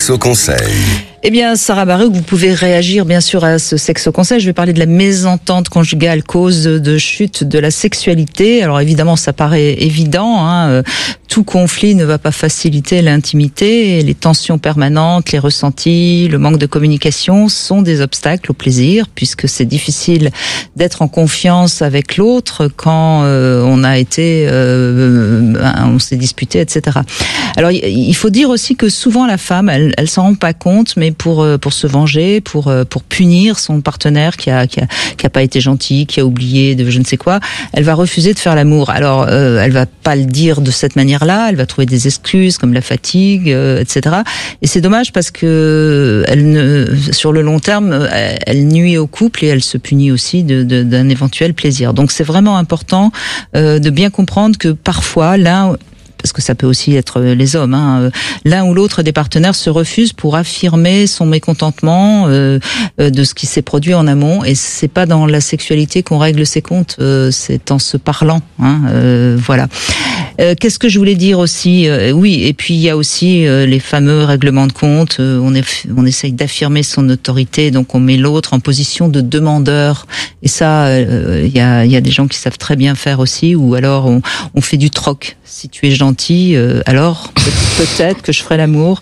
Sexo-conseil. Eh bien, Sarah Baruch, vous pouvez réagir bien sûr à ce sexo-conseil. Je vais parler de la mésentente conjugale, cause de chute de la sexualité. Alors évidemment, ça paraît évident, tout conflit ne va pas faciliter l'intimité. Les tensions permanentes, les ressentis, le manque de communication sont des obstacles au plaisir, puisque c'est difficile d'être en confiance avec l'autre quand on a été, on s'est disputé, etc. Alors il faut dire aussi que souvent la femme, elle s'en rend pas compte, mais pour se venger, pour punir son partenaire qui a pas été gentil, qui a oublié de je ne sais quoi, elle va refuser de faire l'amour. Alors elle va pas le dire de cette manière-là, elle va trouver des excuses comme la fatigue, etc. Et c'est dommage parce que sur le long terme, elle nuit au couple et elle se punit aussi d'un éventuel plaisir. Donc c'est vraiment important de bien comprendre que parfois parce que ça peut aussi être les hommes, l'un ou l'autre des partenaires se refuse pour affirmer son mécontentement de ce qui s'est produit en amont, et c'est pas dans la sexualité qu'on règle ses comptes, c'est en se parlant, voilà. Qu'est-ce que je voulais dire aussi, oui, et puis il y a aussi les fameux règlements de compte, on essaye d'affirmer son autorité, donc on met l'autre en position de demandeur, et ça il y a des gens qui savent très bien faire aussi, ou alors on fait du troc. Si tu es gentil, alors peut-être que je ferai l'amour.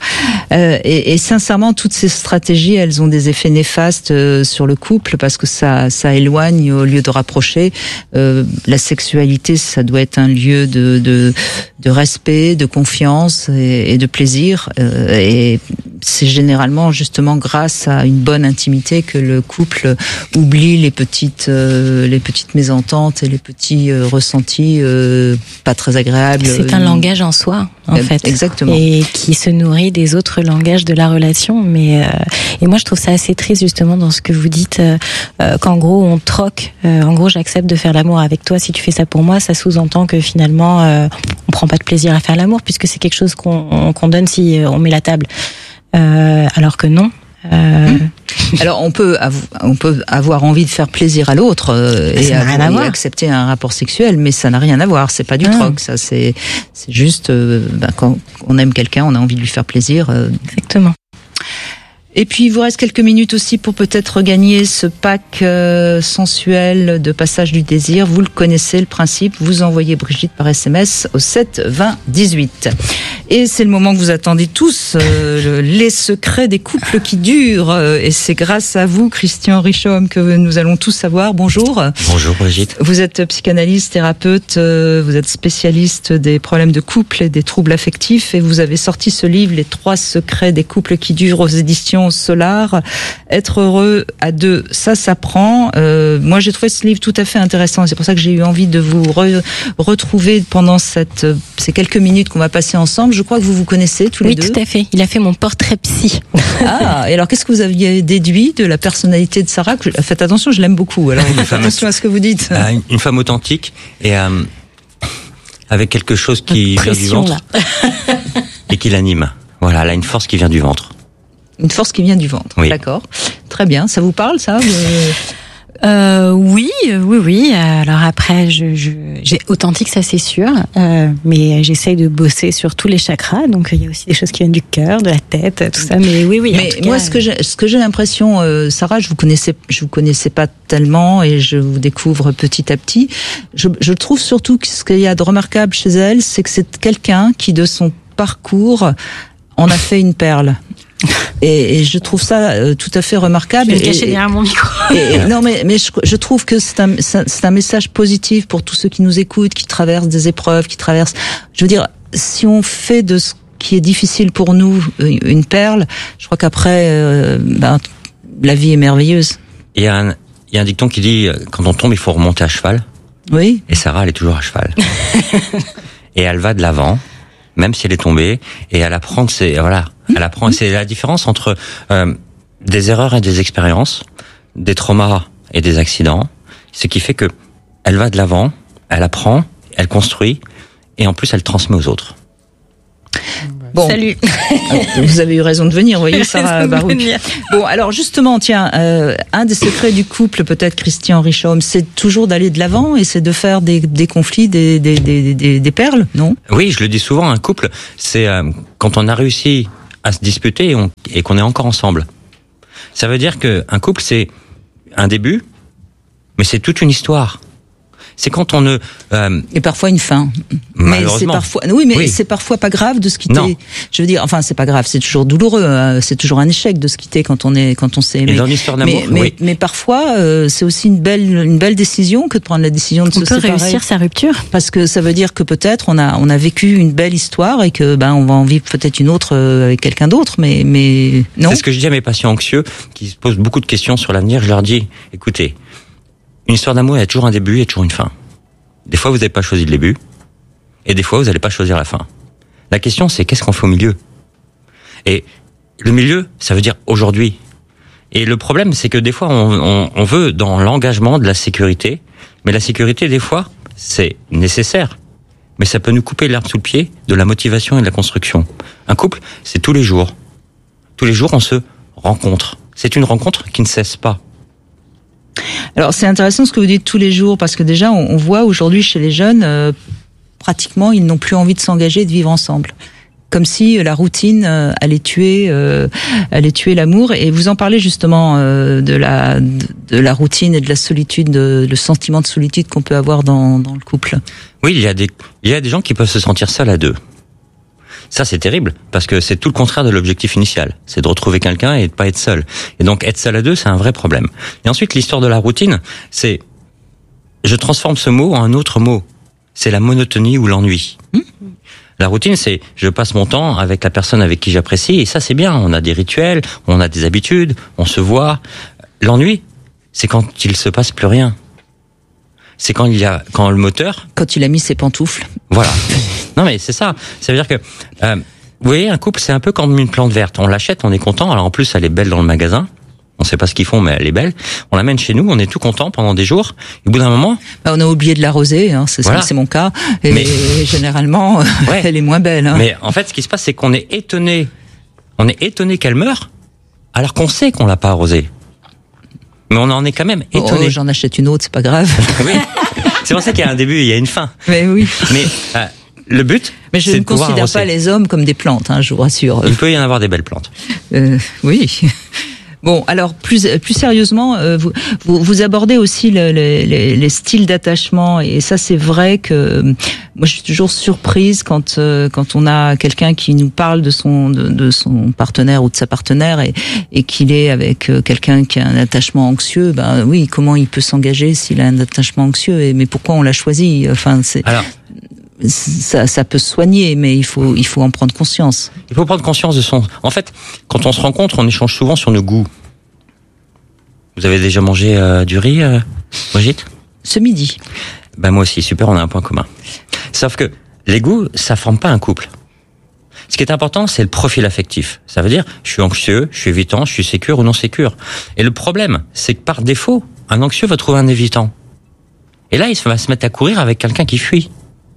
Et sincèrement, toutes ces stratégies, elles ont des effets néfastes sur le couple, parce que ça éloigne au lieu de rapprocher. La sexualité, ça doit être un lieu de respect, de confiance et de plaisir. Et c'est généralement justement grâce à une bonne intimité que le couple oublie les petites mésententes et les petits ressentis pas très agréables. C'est un langage en soi, en fait. Exactement. Et qui se nourrit des autres langages de la relation. Mais et moi, je trouve ça assez triste, justement, dans ce que vous dites, qu'en gros, on troque. En gros, j'accepte de faire l'amour avec toi si tu fais ça pour moi. Ça sous-entend que finalement, on prend pas de plaisir à faire l'amour, puisque c'est quelque chose qu'on donne si on met la table. Alors que non. Alors on peut avoir envie de faire plaisir à l'autre et accepter un rapport sexuel, mais ça n'a rien à voir. C'est pas du troc, ça c'est juste quand on aime quelqu'un, on a envie de lui faire plaisir. Exactement. Et puis il vous reste quelques minutes aussi pour peut-être regagner ce pack sensuel de passage du désir. Vous le connaissez, le principe. Vous envoyez Brigitte par SMS au 7 20 18. Et c'est le moment que vous attendez tous, les secrets des couples qui durent. Et c'est grâce à vous, Christian Richomme, que nous allons tous savoir. Bonjour. Bonjour Brigitte. Vous êtes psychanalyste, thérapeute, vous êtes spécialiste des problèmes de couple et des troubles affectifs, et vous avez sorti ce livre, Les 3 secrets des couples qui durent, aux éditions Solar. Être heureux à deux, ça s'apprend. Moi, j'ai trouvé ce livre tout à fait intéressant. C'est pour ça que j'ai eu envie de vous retrouver pendant ces quelques minutes qu'on va passer ensemble. Je crois que vous vous connaissez tous les deux. Oui, tout à fait. Il a fait mon portrait psy. Ah, et alors qu'est-ce que vous aviez déduit de la personnalité de Sarah? Faites attention, je l'aime beaucoup. Alors faites attention à ce que vous dites. Une femme authentique et avec quelque chose qui vient du ventre et qui l'anime. Voilà, elle a une force qui vient du ventre. Une force qui vient du ventre, oui. D'accord. Très bien. Ça vous parle, ça? Oui. Alors après, j'ai authentique, ça c'est sûr, mais j'essaye de bosser sur tous les chakras. Donc il y a aussi des choses qui viennent du cœur, de la tête, tout ça. Mais oui. Mais moi, ce que j'ai l'impression, Sarah, je vous connaissais pas tellement, et je vous découvre petit à petit. Je trouve surtout que ce qu'il y a de remarquable chez elle, c'est que c'est quelqu'un qui, de son parcours, en a fait une perle. Et je trouve ça tout à fait remarquable. Je vais me cacher derrière mon micro. Non, mais je trouve que c'est un message positif pour tous ceux qui nous écoutent, qui traversent des épreuves, je veux dire, si on fait de ce qui est difficile pour nous une perle, je crois qu'après, la vie est merveilleuse. Il y a un dicton qui dit, quand on tombe, il faut remonter à cheval. Oui. Et Sarah, elle est toujours à cheval. Et elle va de l'avant, même si elle est tombée, et elle apprend, elle apprend, et c'est la différence entre des erreurs et des expériences, des traumas et des accidents. Ce qui fait que elle va de l'avant, elle apprend, elle construit, et en plus elle transmet aux autres. Bon. Salut. Vous avez eu raison de venir, vous voyez, Sarah Baruch. Bon, alors justement, tiens, un des secrets du couple, peut-être, Christian Richomme, c'est toujours d'aller de l'avant et c'est de faire des conflits, des perles, non? Oui, je le dis souvent, un couple, c'est quand on a réussi à se disputer et qu'on est encore ensemble. Ça veut dire qu'un couple, c'est un début, mais c'est toute une histoire. C'est quand on ne... Et parfois une fin. Mais c'est parfois... Oui, c'est parfois pas grave de se quitter. Non. Je veux dire, enfin, c'est pas grave, c'est toujours douloureux, c'est toujours un échec de se quitter quand on s'est aimé. Et dans l'histoire d'amour, mais parfois, c'est aussi une belle décision que de prendre la décision de se séparer. On peut réussir sa rupture. Parce que ça veut dire que peut-être on a vécu une belle histoire et que on va en vivre peut-être une autre avec quelqu'un d'autre, mais non. C'est ce que je dis à mes patients anxieux qui se posent beaucoup de questions sur l'avenir. Je leur dis, écoutez, une histoire d'amour, il y a toujours un début et toujours une fin. Des fois, vous n'avez pas choisi le début, et des fois, vous n'allez pas choisir la fin. La question, c'est qu'est-ce qu'on fait au milieu ? Et le milieu, ça veut dire aujourd'hui. Et le problème, c'est que des fois, on veut dans l'engagement de la sécurité, mais la sécurité, des fois, c'est nécessaire. Mais ça peut nous couper l'herbe sous le pied de la motivation et de la construction. Un couple, c'est tous les jours. Tous les jours, on se rencontre. C'est une rencontre qui ne cesse pas. Alors c'est intéressant ce que vous dites tous les jours, parce que déjà on voit aujourd'hui chez les jeunes, pratiquement ils n'ont plus envie de s'engager et de vivre ensemble. Comme si la routine allait tuer l'amour. Et vous en parlez justement de la routine et de la solitude, le sentiment de solitude qu'on peut avoir dans le couple. Oui, il y a des gens qui peuvent se sentir seuls à deux. Ça, c'est terrible, parce que c'est tout le contraire de l'objectif initial. C'est de retrouver quelqu'un et de pas être seul. Et donc, être seul à deux, c'est un vrai problème. Et ensuite, l'histoire de la routine, c'est... Je transforme ce mot en un autre mot. C'est la monotonie ou l'ennui. La routine, c'est je passe mon temps avec la personne avec qui j'apprécie, et ça, c'est bien. On a des rituels, on a des habitudes, on se voit. L'ennui, c'est quand il se passe plus rien. C'est quand le moteur... Quand il a mis ses pantoufles. Voilà. Non, mais c'est ça. Ça veut dire que, vous voyez, un couple, c'est un peu comme une plante verte. On l'achète, on est content. Alors en plus, elle est belle dans le magasin. On sait pas ce qu'ils font, mais elle est belle. On l'amène chez nous, on est tout content pendant des jours. Et au bout d'un moment... on a oublié de l'arroser, voilà. C'est mon cas. Et généralement, elle est moins belle. Mais en fait, ce qui se passe, c'est qu'on est étonné. On est étonné qu'elle meure, alors qu'on sait qu'on l'a pas arrosée. Mais on en est quand même étonné. J'en achète une autre, c'est pas grave. Oui. C'est pour ça qu'il y a un début et il y a une fin. Mais oui. Mais le but, mais je ne considère pas les hommes comme des plantes, je vous rassure. Il peut y en avoir des belles plantes. Oui. Bon, alors plus sérieusement, vous abordez aussi les styles d'attachement, et ça c'est vrai que moi je suis toujours surprise quand on a quelqu'un qui nous parle de son partenaire ou de sa partenaire et qu'il est avec quelqu'un qui a un attachement anxieux. Oui, comment il peut s'engager s'il a un attachement anxieux, mais pourquoi on l'a choisi ? Enfin, c'est... Alors, ça peut se soigner, mais il faut en prendre conscience. Il faut prendre conscience de son... En fait, quand on se rencontre, on échange souvent sur nos goûts. Vous avez déjà mangé du riz, Brigitte ? Ce midi. Moi aussi, super, on a un point commun. Sauf que les goûts, ça forme pas un couple. Ce qui est important, c'est le profil affectif. Ça veut dire, je suis anxieux, je suis évitant, je suis sécure ou non sécure. Et le problème, c'est que par défaut, un anxieux va trouver un évitant. Et là, il va se mettre à courir avec quelqu'un qui fuit.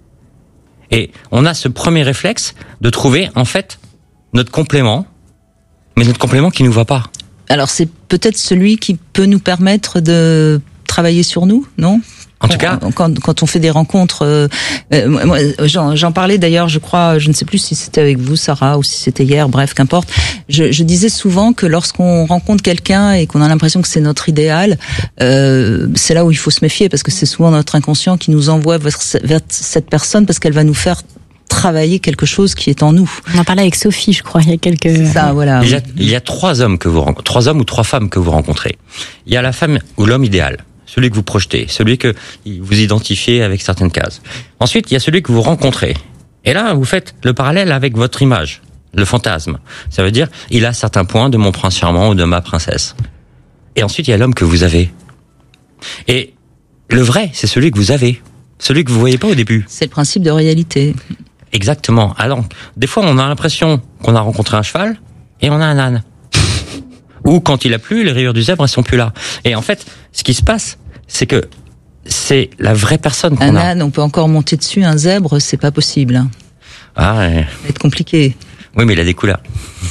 Et on a ce premier réflexe de trouver, en fait, notre complément, mais notre complément qui nous va pas. Alors, c'est peut-être celui qui peut nous permettre de travailler sur nous, non ? En tout cas, quand on fait des rencontres, moi, j'en parlais d'ailleurs, je crois, je ne sais plus si c'était avec vous, Sarah, ou si c'était hier, bref, qu'importe. Je disais souvent que lorsqu'on rencontre quelqu'un et qu'on a l'impression que c'est notre idéal, c'est là où il faut se méfier, parce que c'est souvent notre inconscient qui nous envoie vers cette personne, parce qu'elle va nous faire travailler quelque chose qui est en nous. On en parlait avec Sophie, je crois, il y a quelques... Ça, voilà. Il y a 3 hommes ou 3 femmes que vous rencontrez. Il y a la femme ou l'homme idéal. Celui que vous projetez, celui que vous identifiez avec certaines cases. Ensuite, il y a celui que vous rencontrez. Et là, vous faites le parallèle avec votre image, le fantasme. Ça veut dire, il a certains points de mon prince charmant ou de ma princesse. Et ensuite, il y a l'homme que vous avez. Et le vrai, c'est celui que vous avez. Celui que vous voyez pas au début. C'est le principe de réalité. Exactement. Alors, des fois, on a l'impression qu'on a rencontré un cheval et on a un âne. Ou quand il a plu, les rayures du zèbre, elles sont plus là. Et en fait, ce qui se passe, c'est que c'est la vraie personne qu'on a. Un âne, on peut encore monter dessus. Un zèbre, c'est pas possible. Ah ouais. Ça va être compliqué. Oui, mais il a des couleurs.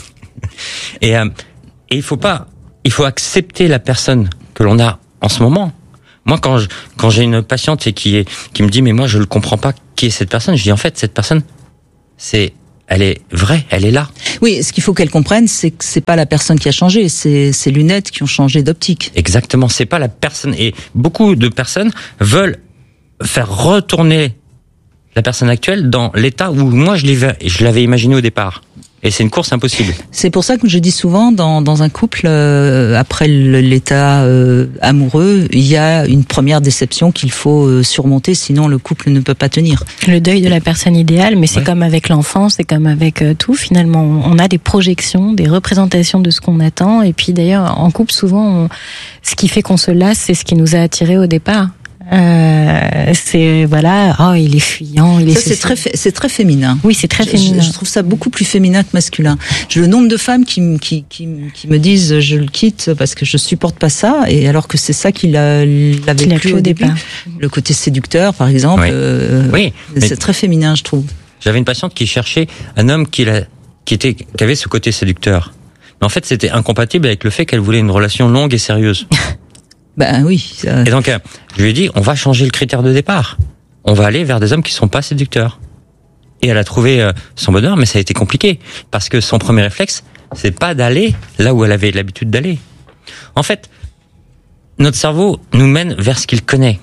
Et il faut accepter la personne que l'on a en ce moment. Moi, quand j'ai une patiente qui me dit, mais moi, je ne comprends pas qui est cette personne, je dis, en fait, cette personne, c'est elle est vraie, elle est là. Oui, ce qu'il faut qu'elle comprenne, c'est que c'est pas la personne qui a changé, c'est ses lunettes qui ont changé d'optique. Exactement, c'est pas la personne. Et beaucoup de personnes veulent faire retourner la personne actuelle dans l'état où moi je l'avais imaginé au départ. Et c'est une course impossible. C'est pour ça que je dis souvent, dans un couple, après l'état amoureux, il y a une première déception qu'il faut surmonter, sinon le couple ne peut pas tenir. Le deuil de la personne idéale, mais c'est comme avec l'enfant, c'est comme avec tout. Finalement, on a des projections, des représentations de ce qu'on attend. Et puis d'ailleurs, en couple, souvent, ce qui fait qu'on se lasse, c'est ce qui nous a attirés au départ. C'est il est fuyant, c'est très féminin. Oui, c'est très féminin. Je trouve ça beaucoup plus féminin que masculin. J'ai le nombre de femmes qui me disent je le quitte parce que je supporte pas ça, et alors que c'est ça qu'il avait plu au début. Le côté séducteur, par exemple. Oui. C'est très féminin, je trouve. J'avais une patiente qui cherchait un homme qui avait ce côté séducteur. Mais en fait, c'était incompatible avec le fait qu'elle voulait une relation longue et sérieuse. Ben oui. Et donc, je lui ai dit, on va changer le critère de départ. On va aller vers des hommes qui sont pas séducteurs. Et elle a trouvé son bonheur, mais ça a été compliqué. Parce que son premier réflexe, c'est pas d'aller là où elle avait l'habitude d'aller. En fait, notre cerveau nous mène vers ce qu'il connaît.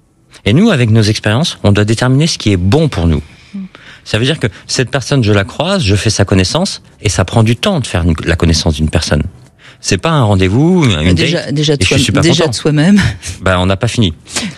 Et nous, avec nos expériences, on doit déterminer ce qui est bon pour nous. Ça veut dire que cette personne, je la croise, je fais sa connaissance, et ça prend du temps de faire la connaissance d'une personne. C'est pas un rendez-vous, une date. Déjà de soi-même. On n'a pas fini.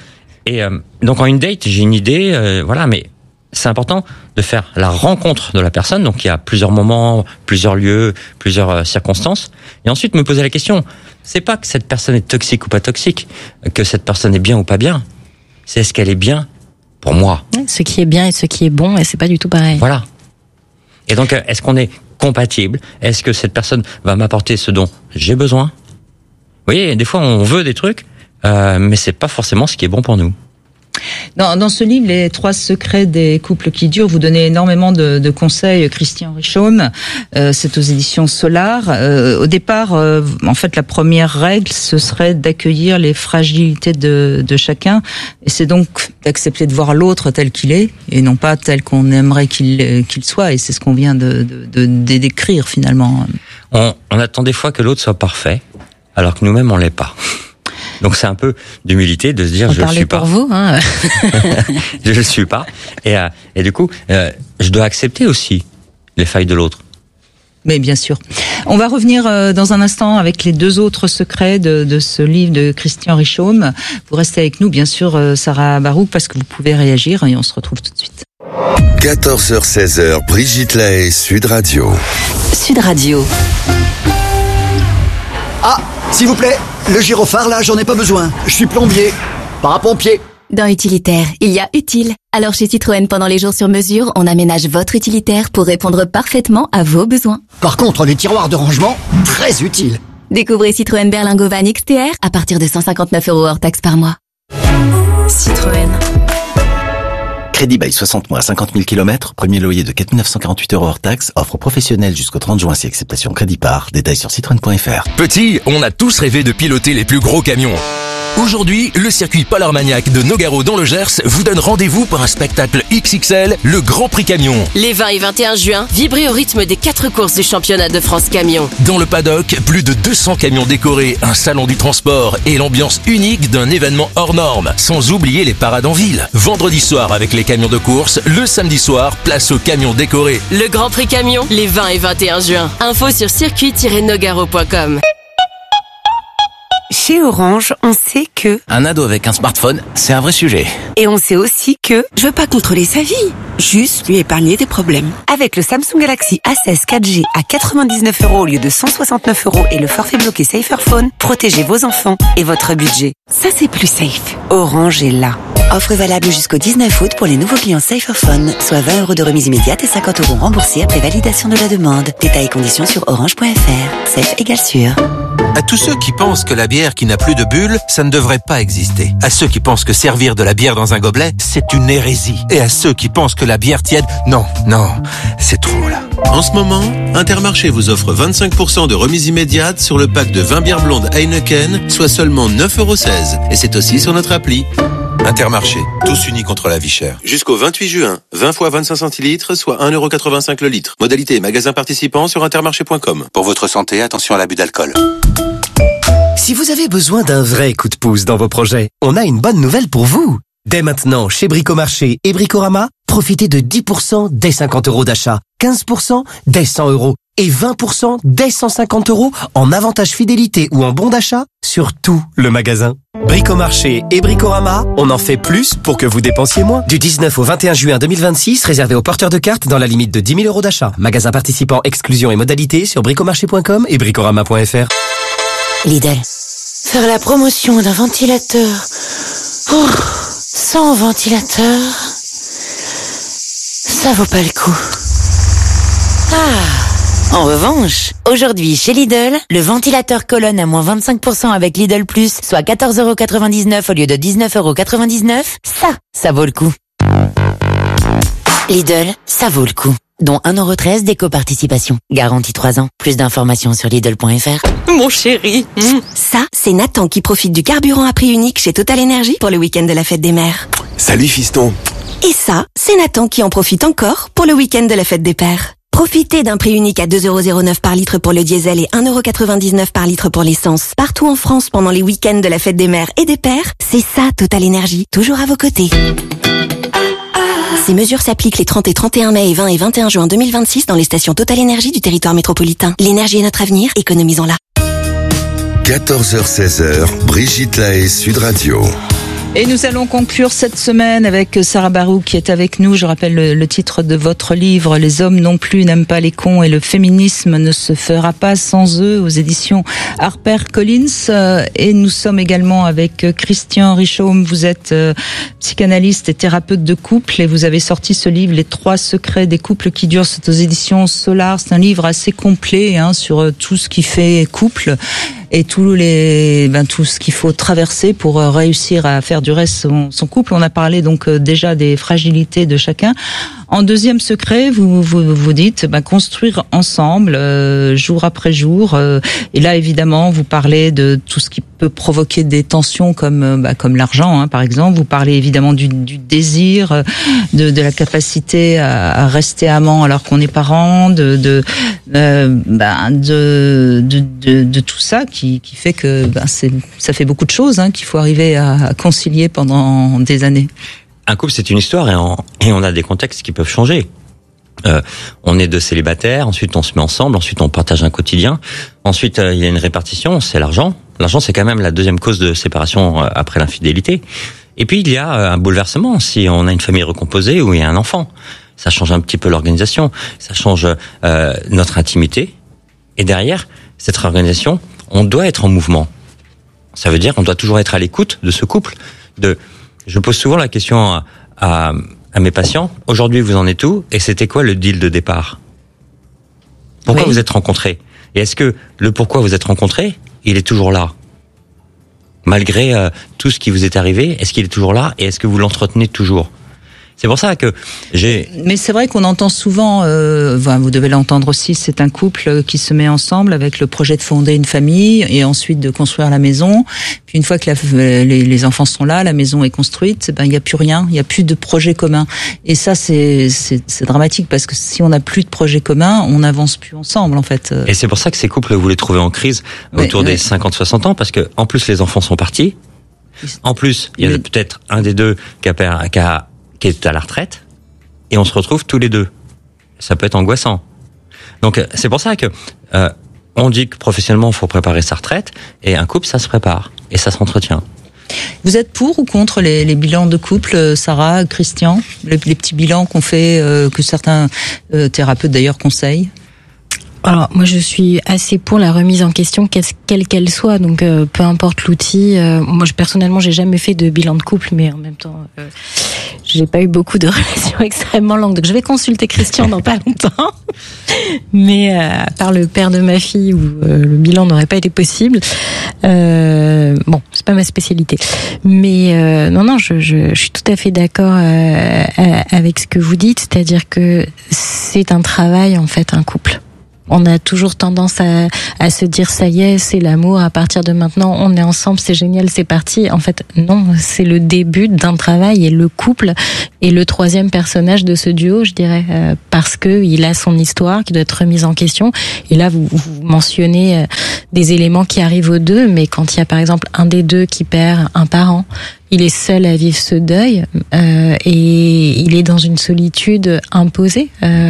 Et donc en une date, j'ai une idée, mais c'est important de faire la rencontre de la personne. Donc il y a plusieurs moments, plusieurs lieux, plusieurs circonstances. Et ensuite me poser la question, c'est pas que cette personne est toxique ou pas toxique, que cette personne est bien ou pas bien. C'est est-ce qu'elle est bien pour moi. Ce qui est bien et ce qui est bon, et c'est pas du tout pareil. Voilà. Et donc est-ce qu'on est compatible? Est-ce que cette personne va m'apporter ce dont j'ai besoin? Vous voyez, des fois on veut des trucs, mais c'est pas forcément ce qui est bon pour nous. Dans ce livre, Les 3 secrets des couples qui durent, vous donnez énormément de conseils, Christian Richomme. C'est aux éditions Solar. Au départ, en fait, la première règle, ce serait d'accueillir les fragilités de chacun. Et c'est donc d'accepter de voir l'autre tel qu'il est, et non pas tel qu'on aimerait qu'il soit. Et c'est ce qu'on vient de décrire, finalement. On attend des fois que l'autre soit parfait, alors que nous-mêmes, on l'est pas. Donc c'est un peu d'humilité de se dire je le suis pas. Pour vous, hein. Je le suis pas. Et du coup, je dois accepter aussi les failles de l'autre. Mais bien sûr. On va revenir dans un instant avec les 2 autres secrets de ce livre de Christian Richomme. Vous restez avec nous, bien sûr, Sarah Barouk, parce que vous pouvez réagir, et on se retrouve tout de suite. 14h-16h, Brigitte Lahaie, Sud Radio. Sud Radio. Ah, s'il vous plaît, le gyrophare là, j'en ai pas besoin. Je suis plombier, pas un pompier. Dans utilitaire, il y a utile. Alors chez Citroën, pendant les jours sur mesure, on aménage votre utilitaire pour répondre parfaitement à vos besoins. Par contre, les tiroirs de rangement, très utiles. Découvrez Citroën Berlingo Van XTR à partir de 159 € hors taxe par mois. Citroën. Crédit bail 60 mois, 50 000 km, premier loyer de 4 948 € hors taxe, offre professionnelle jusqu'au 30 juin si acceptation crédit par. Détails sur citroën.fr. Petit, on a tous rêvé de piloter les plus gros camions. Aujourd'hui, le circuit Pôle Armagnac de Nogaro dans le Gers vous donne rendez-vous pour un spectacle XXL, le Grand Prix Camion. Les 20 et 21 juin, vibrez au rythme des 4 courses du championnat de France Camion. Dans le paddock, plus de 200 camions décorés, un salon du transport et l'ambiance unique d'un événement hors norme. Sans oublier les parades en ville. Vendredi soir avec les camions de course, le samedi soir, place aux camions décorés. Le Grand Prix Camion, les 20 et 21 juin. Info sur circuit-nogaro.com. Chez Orange, on sait que... Un ado avec un smartphone, c'est un vrai sujet. Et on sait aussi que... Je veux pas contrôler sa vie, juste lui épargner des problèmes. Avec le Samsung Galaxy A16 4G à 99 € au lieu de 169 € et le forfait bloqué Saferphone, protégez vos enfants et votre budget. Ça, c'est plus safe. Orange est là. Offre valable jusqu'au 19 août pour les nouveaux clients Saferphone, soit 20 € de remise immédiate et 50 € remboursés après validation de la demande. Détails et conditions sur orange.fr. Safe égale sûr. À tous ceux qui pensent que la bière qui n'a plus de bulles, ça ne devrait pas exister. À ceux qui pensent que servir de la bière dans un gobelet, c'est une hérésie. Et à ceux qui pensent que la bière tiède, non, c'est trop là. En ce moment, Intermarché vous offre 25% de remise immédiate sur le pack de 20 bières blondes Heineken, soit seulement 9,16 €. Et c'est aussi sur notre appli. Intermarché, tous unis contre la vie chère. Jusqu'au 28 juin, 20 fois 25 centilitres, soit 1,85€ le litre. Modalité magasin participant sur intermarché.com. Pour votre santé, attention à l'abus d'alcool. Si vous avez besoin d'un vrai coup de pouce dans vos projets, on a une bonne nouvelle pour vous. Dès maintenant, chez Bricomarché et Bricorama, profitez de 10% dès 50 € d'achat, 15% dès 100 € et 20% dès 150 € en avantage fidélité ou en bon d'achat sur tout le magasin. Bricomarché et Bricorama, on en fait plus pour que vous dépensiez moins. Du 19 au 21 juin 2026, réservé aux porteurs de cartes dans la limite de 10 000 € d'achat. Magasin participant, exclusion et modalités sur bricomarché.com et bricorama.fr. Lidl. Faire la promotion d'un ventilateur sans ventilateur, ça vaut pas le coup. En revanche, aujourd'hui chez Lidl, le ventilateur colonne à moins 25% avec Lidl Plus, soit 14,99€ au lieu de 19,99€, ça vaut le coup. Lidl, ça vaut le coup. Dont 1,13€ d'éco-participation. Garantie 3 ans. Plus d'informations sur Lidl.fr. Mon chéri. Ça, c'est Nathan qui profite du carburant à prix unique chez Total Energy pour le week-end de la fête des mères. Salut fiston. Et ça, c'est Nathan qui en profite encore pour le week-end de la fête des pères. Profitez d'un prix unique à 2,09€ par litre pour le diesel et 1,99€ par litre pour l'essence. Partout en France pendant les week-ends de la fête des mères et des pères, c'est ça Total Energy, toujours à vos côtés. Ces mesures s'appliquent les 30 et 31 mai et 20 et 21 juin 2026 dans les stations Total Energy du territoire métropolitain. L'énergie est notre avenir, économisons-la. 14h-16h, Brigitte Lahaie, Sud Radio. Et nous allons conclure cette semaine avec Sarah Barou qui est avec nous. Je rappelle le titre de votre livre, Les hommes non plus n'aiment pas les cons et le féminisme ne se fera pas sans eux, aux éditions HarperCollins. Et nous sommes également avec Christian Richaume. Vous êtes psychanalyste et thérapeute de couple et vous avez sorti ce livre, Les 3 secrets des couples qui durent. C'est aux éditions Solar. C'est un livre assez complet sur tout ce qui fait couple et tout ce qu'il faut traverser pour réussir à faire durer son couple. On a parlé donc déjà des fragilités de chacun. En deuxième secret, vous dites construire ensemble, jour après jour. Et là, évidemment, vous parlez de tout ce qui peut provoquer des tensions comme l'argent, par exemple. Vous parlez évidemment du désir, de la capacité à rester amant alors qu'on est parent, de tout ça qui fait que ça fait beaucoup de choses qu'il faut arriver à concilier pendant des années. Un couple, c'est une histoire et on a des contextes qui peuvent changer. On est 2 célibataires, ensuite on se met ensemble, ensuite on partage un quotidien, ensuite il y a une répartition, c'est l'argent. L'argent, c'est quand même la deuxième cause de séparation après l'infidélité. Et puis il y a un bouleversement si on a une famille recomposée ou il y a un enfant. Ça change un petit peu l'organisation, ça change notre intimité. Et derrière cette réorganisation, on doit être en mouvement. Ça veut dire qu'on doit toujours être à l'écoute de ce couple. Je pose souvent la question à mes patients, aujourd'hui vous en êtes où et c'était quoi le deal de départ? Pourquoi vous êtes rencontrés? Et est-ce que le pourquoi vous êtes rencontrés, il est toujours là? Malgré tout ce qui vous est arrivé, est-ce qu'il est toujours là et est-ce que vous l'entretenez toujours? C'est pour ça que Mais c'est vrai qu'on entend souvent, vous devez l'entendre aussi, c'est un couple qui se met ensemble avec le projet de fonder une famille et ensuite de construire la maison. Puis une fois que les enfants sont là, la maison est construite, il n'y a plus rien, il n'y a plus de projet commun. Et ça, c'est dramatique parce que si on n'a plus de projet commun, on n'avance plus ensemble en fait. Et c'est pour ça que ces couples, vous les trouvez en crise autour des 50-60 ans parce que en plus les enfants sont partis. En plus, il y a peut-être un des deux qui est à la retraite, et on se retrouve tous les deux. Ça peut être angoissant. Donc c'est pour ça que on dit que professionnellement il faut préparer sa retraite, et un couple ça se prépare et ça s'entretient. Vous êtes pour ou contre les bilans de couple, Sarah, Christian, les petits bilans qu'on fait, que certains thérapeutes d'ailleurs conseillent? Alors moi je suis assez pour la remise en question quelle qu'elle soit, donc peu importe l'outil. Moi personnellement j'ai jamais fait de bilan de couple, mais en même temps j'ai pas eu beaucoup de relations extrêmement longues, donc je vais consulter Christian dans pas longtemps. Mais par le père de ma fille où le bilan n'aurait pas été possible. Bon, c'est pas ma spécialité, mais non, je suis tout à fait d'accord avec ce que vous dites, c'est-à-dire que c'est un travail en fait, un couple. On a toujours tendance à se dire ça y est, c'est l'amour, à partir de maintenant on est ensemble, c'est génial, c'est parti. En fait non, c'est le début d'un travail, et le couple est le troisième personnage de ce duo, je dirais, parce que il a son histoire qui doit être remise en question. Et là vous mentionnez des éléments qui arrivent aux deux, mais quand il y a par exemple un des deux qui perd un parent, il est seul à vivre ce deuil, et il est dans une solitude imposée,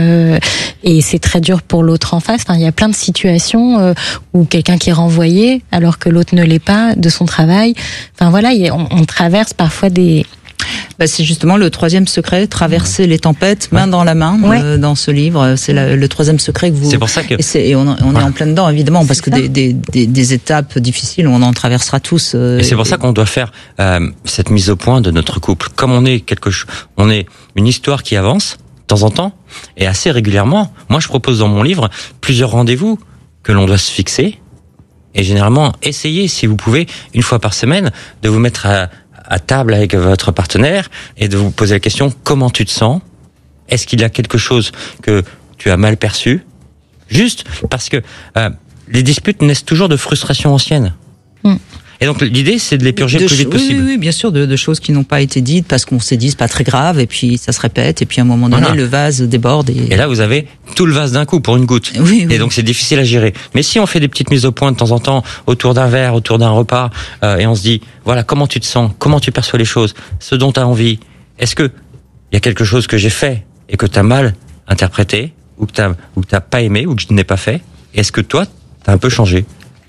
et c'est très dur pour l'autre en face. Enfin, il y a plein de situations où quelqu'un qui est renvoyé alors que l'autre ne l'est pas de son travail. Enfin voilà, on traverse parfois des... C'est justement le troisième secret, traverser les tempêtes main dans la main, dans ce livre. C'est le troisième secret que vous... C'est pour ça que... Et on est en plein dedans, évidemment, parce que des étapes difficiles, on en traversera tous. Et c'est pour ça qu'on doit faire cette mise au point de notre couple. Comme on est on est une histoire qui avance, de temps en temps, et assez régulièrement. Moi, je propose dans mon livre plusieurs rendez-vous que l'on doit se fixer. Et généralement, essayez, si vous pouvez, une fois par semaine, de vous mettre à table avec votre partenaire et de vous poser la question: comment tu te sens? Est-ce qu'il y a quelque chose que tu as mal perçu? Juste parce que les disputes naissent toujours de frustrations anciennes. Et donc l'idée, c'est de les purger le plus vite possible. Oui, bien sûr, de choses qui n'ont pas été dites parce qu'on s'est dit c'est pas très grave, et puis ça se répète, et puis à un moment donné le vase déborde. Et là vous avez tout le vase d'un coup pour une goutte. Et donc c'est difficile à gérer. Mais si on fait des petites mises au point de temps en temps autour d'un verre, autour d'un repas, et on se dit voilà, comment tu te sens, comment tu perçois les choses, ce dont tu as envie, est-ce que il y a quelque chose que j'ai fait et que tu as mal interprété, ou que t'as pas aimé, ou que je n'ai pas fait? Est-ce que toi t'as un peu changé?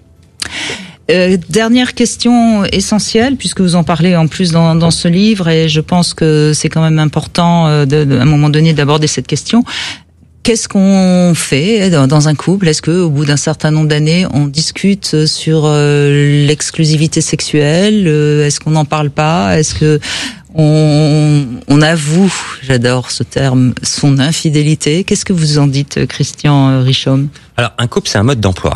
Dernière question essentielle, puisque vous en parlez en plus dans ce livre, et je pense que c'est quand même important à un moment donné d'aborder cette question. Qu'est-ce qu'on fait dans un couple? Est-ce que, au bout d'un certain nombre d'années, on discute sur l'exclusivité sexuelle? Est-ce qu'on n'en parle pas? Est-ce que on avoue, j'adore ce terme, son infidélité? Qu'est-ce que vous en dites, Christian Richomme? Alors, un couple, c'est un mode d'emploi.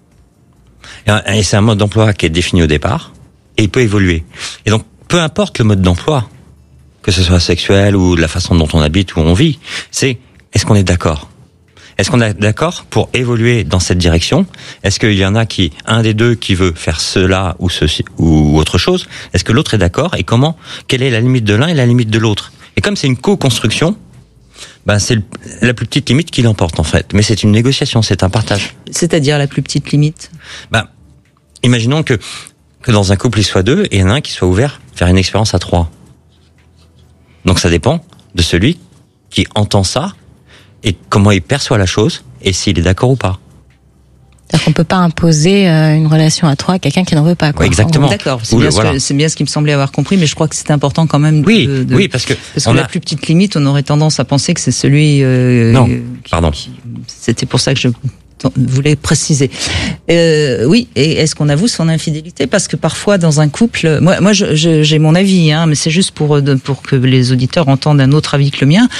Et c'est un mode d'emploi qui est défini au départ, et il peut évoluer. Et donc, peu importe le mode d'emploi, que ce soit sexuel ou la façon dont on habite ou on vit, c'est est-ce qu'on est d'accord? Est-ce qu'on est d'accord pour évoluer dans cette direction? Est-ce qu'il y en a un des deux qui veut faire cela ou ceci ou autre chose? Est-ce que l'autre est d'accord? Et quelle est la limite de l'un et la limite de l'autre? Et comme c'est une co-construction, c'est la plus petite limite qui l'emporte en fait. Mais c'est une négociation, c'est un partage. C'est-à-dire la plus petite limite? Imaginons que dans un couple il soit deux et il y en a un qui soit ouvert à faire une expérience à trois. Donc ça dépend de celui qui entend ça et comment il perçoit la chose et s'il est d'accord ou pas. C'est-à-dire qu'on peut pas imposer une relation à trois à quelqu'un qui n'en veut pas, quoi. Exactement. D'accord. C'est bien ce qui me semblait avoir compris, mais je crois que c'est important quand même. Oui, parce que la plus petite limite, on aurait tendance à penser que c'est celui. Non, pardon. C'était pour ça que je voulais préciser. Oui, et est-ce qu'on avoue son infidélité? Parce que parfois dans un couple, moi j'ai mon avis, mais c'est juste pour que les auditeurs entendent un autre avis que le mien.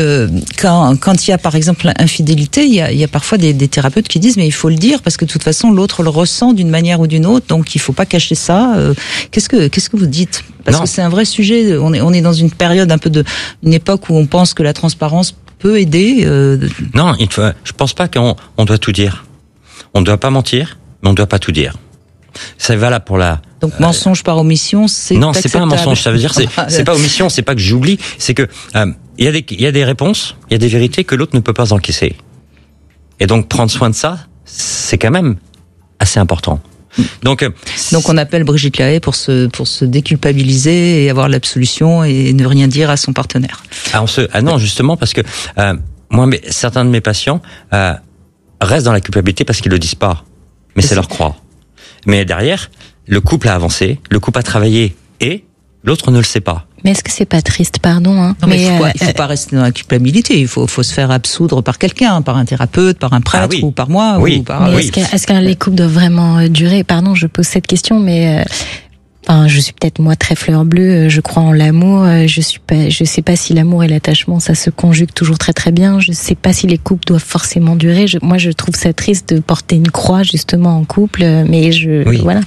Quand il y a par exemple infidélité, il y a parfois des thérapeutes qui disent mais il faut le dire parce que de toute façon l'autre le ressent d'une manière ou d'une autre, donc il faut pas cacher ça. Qu'est-ce que vous dites? Parce que c'est un vrai sujet. On est dans une période une époque où on pense que la transparence peut aider. Non, je pense pas qu'on doit tout dire. On ne doit pas mentir, mais on ne doit pas tout dire. C'est valable pour Donc mensonge par omission, c'est non, c'est pas un mensonge. Ça veut dire c'est pas omission, c'est pas que j'oublie, c'est que il y a des réponses, il y a des vérités que l'autre ne peut pas encaisser. Et donc prendre soin de ça, c'est quand même assez important. Donc on appelle Brigitte Lahaie pour se déculpabiliser et avoir l'absolution et ne rien dire à son partenaire. Non, justement parce que certains de mes patients restent dans la culpabilité parce qu'ils le disent pas, mais c'est leur croix. Mais derrière, le couple a avancé, le couple a travaillé et l'autre ne le sait pas. Mais est-ce que c'est pas triste, pardon, Non, mais il faut pas rester dans la culpabilité. Il faut se faire absoudre par quelqu'un, par un thérapeute, par un prêtre ou par moi. Oui. Est-ce que les couples doivent vraiment durer? Pardon, je pose cette question, mais je suis peut-être moi très fleur bleue. Je crois en l'amour. Je sais pas si l'amour et l'attachement ça se conjugue toujours très très bien. Je sais pas si les couples doivent forcément durer. Moi, je trouve ça triste de porter une croix justement en couple, mais voilà.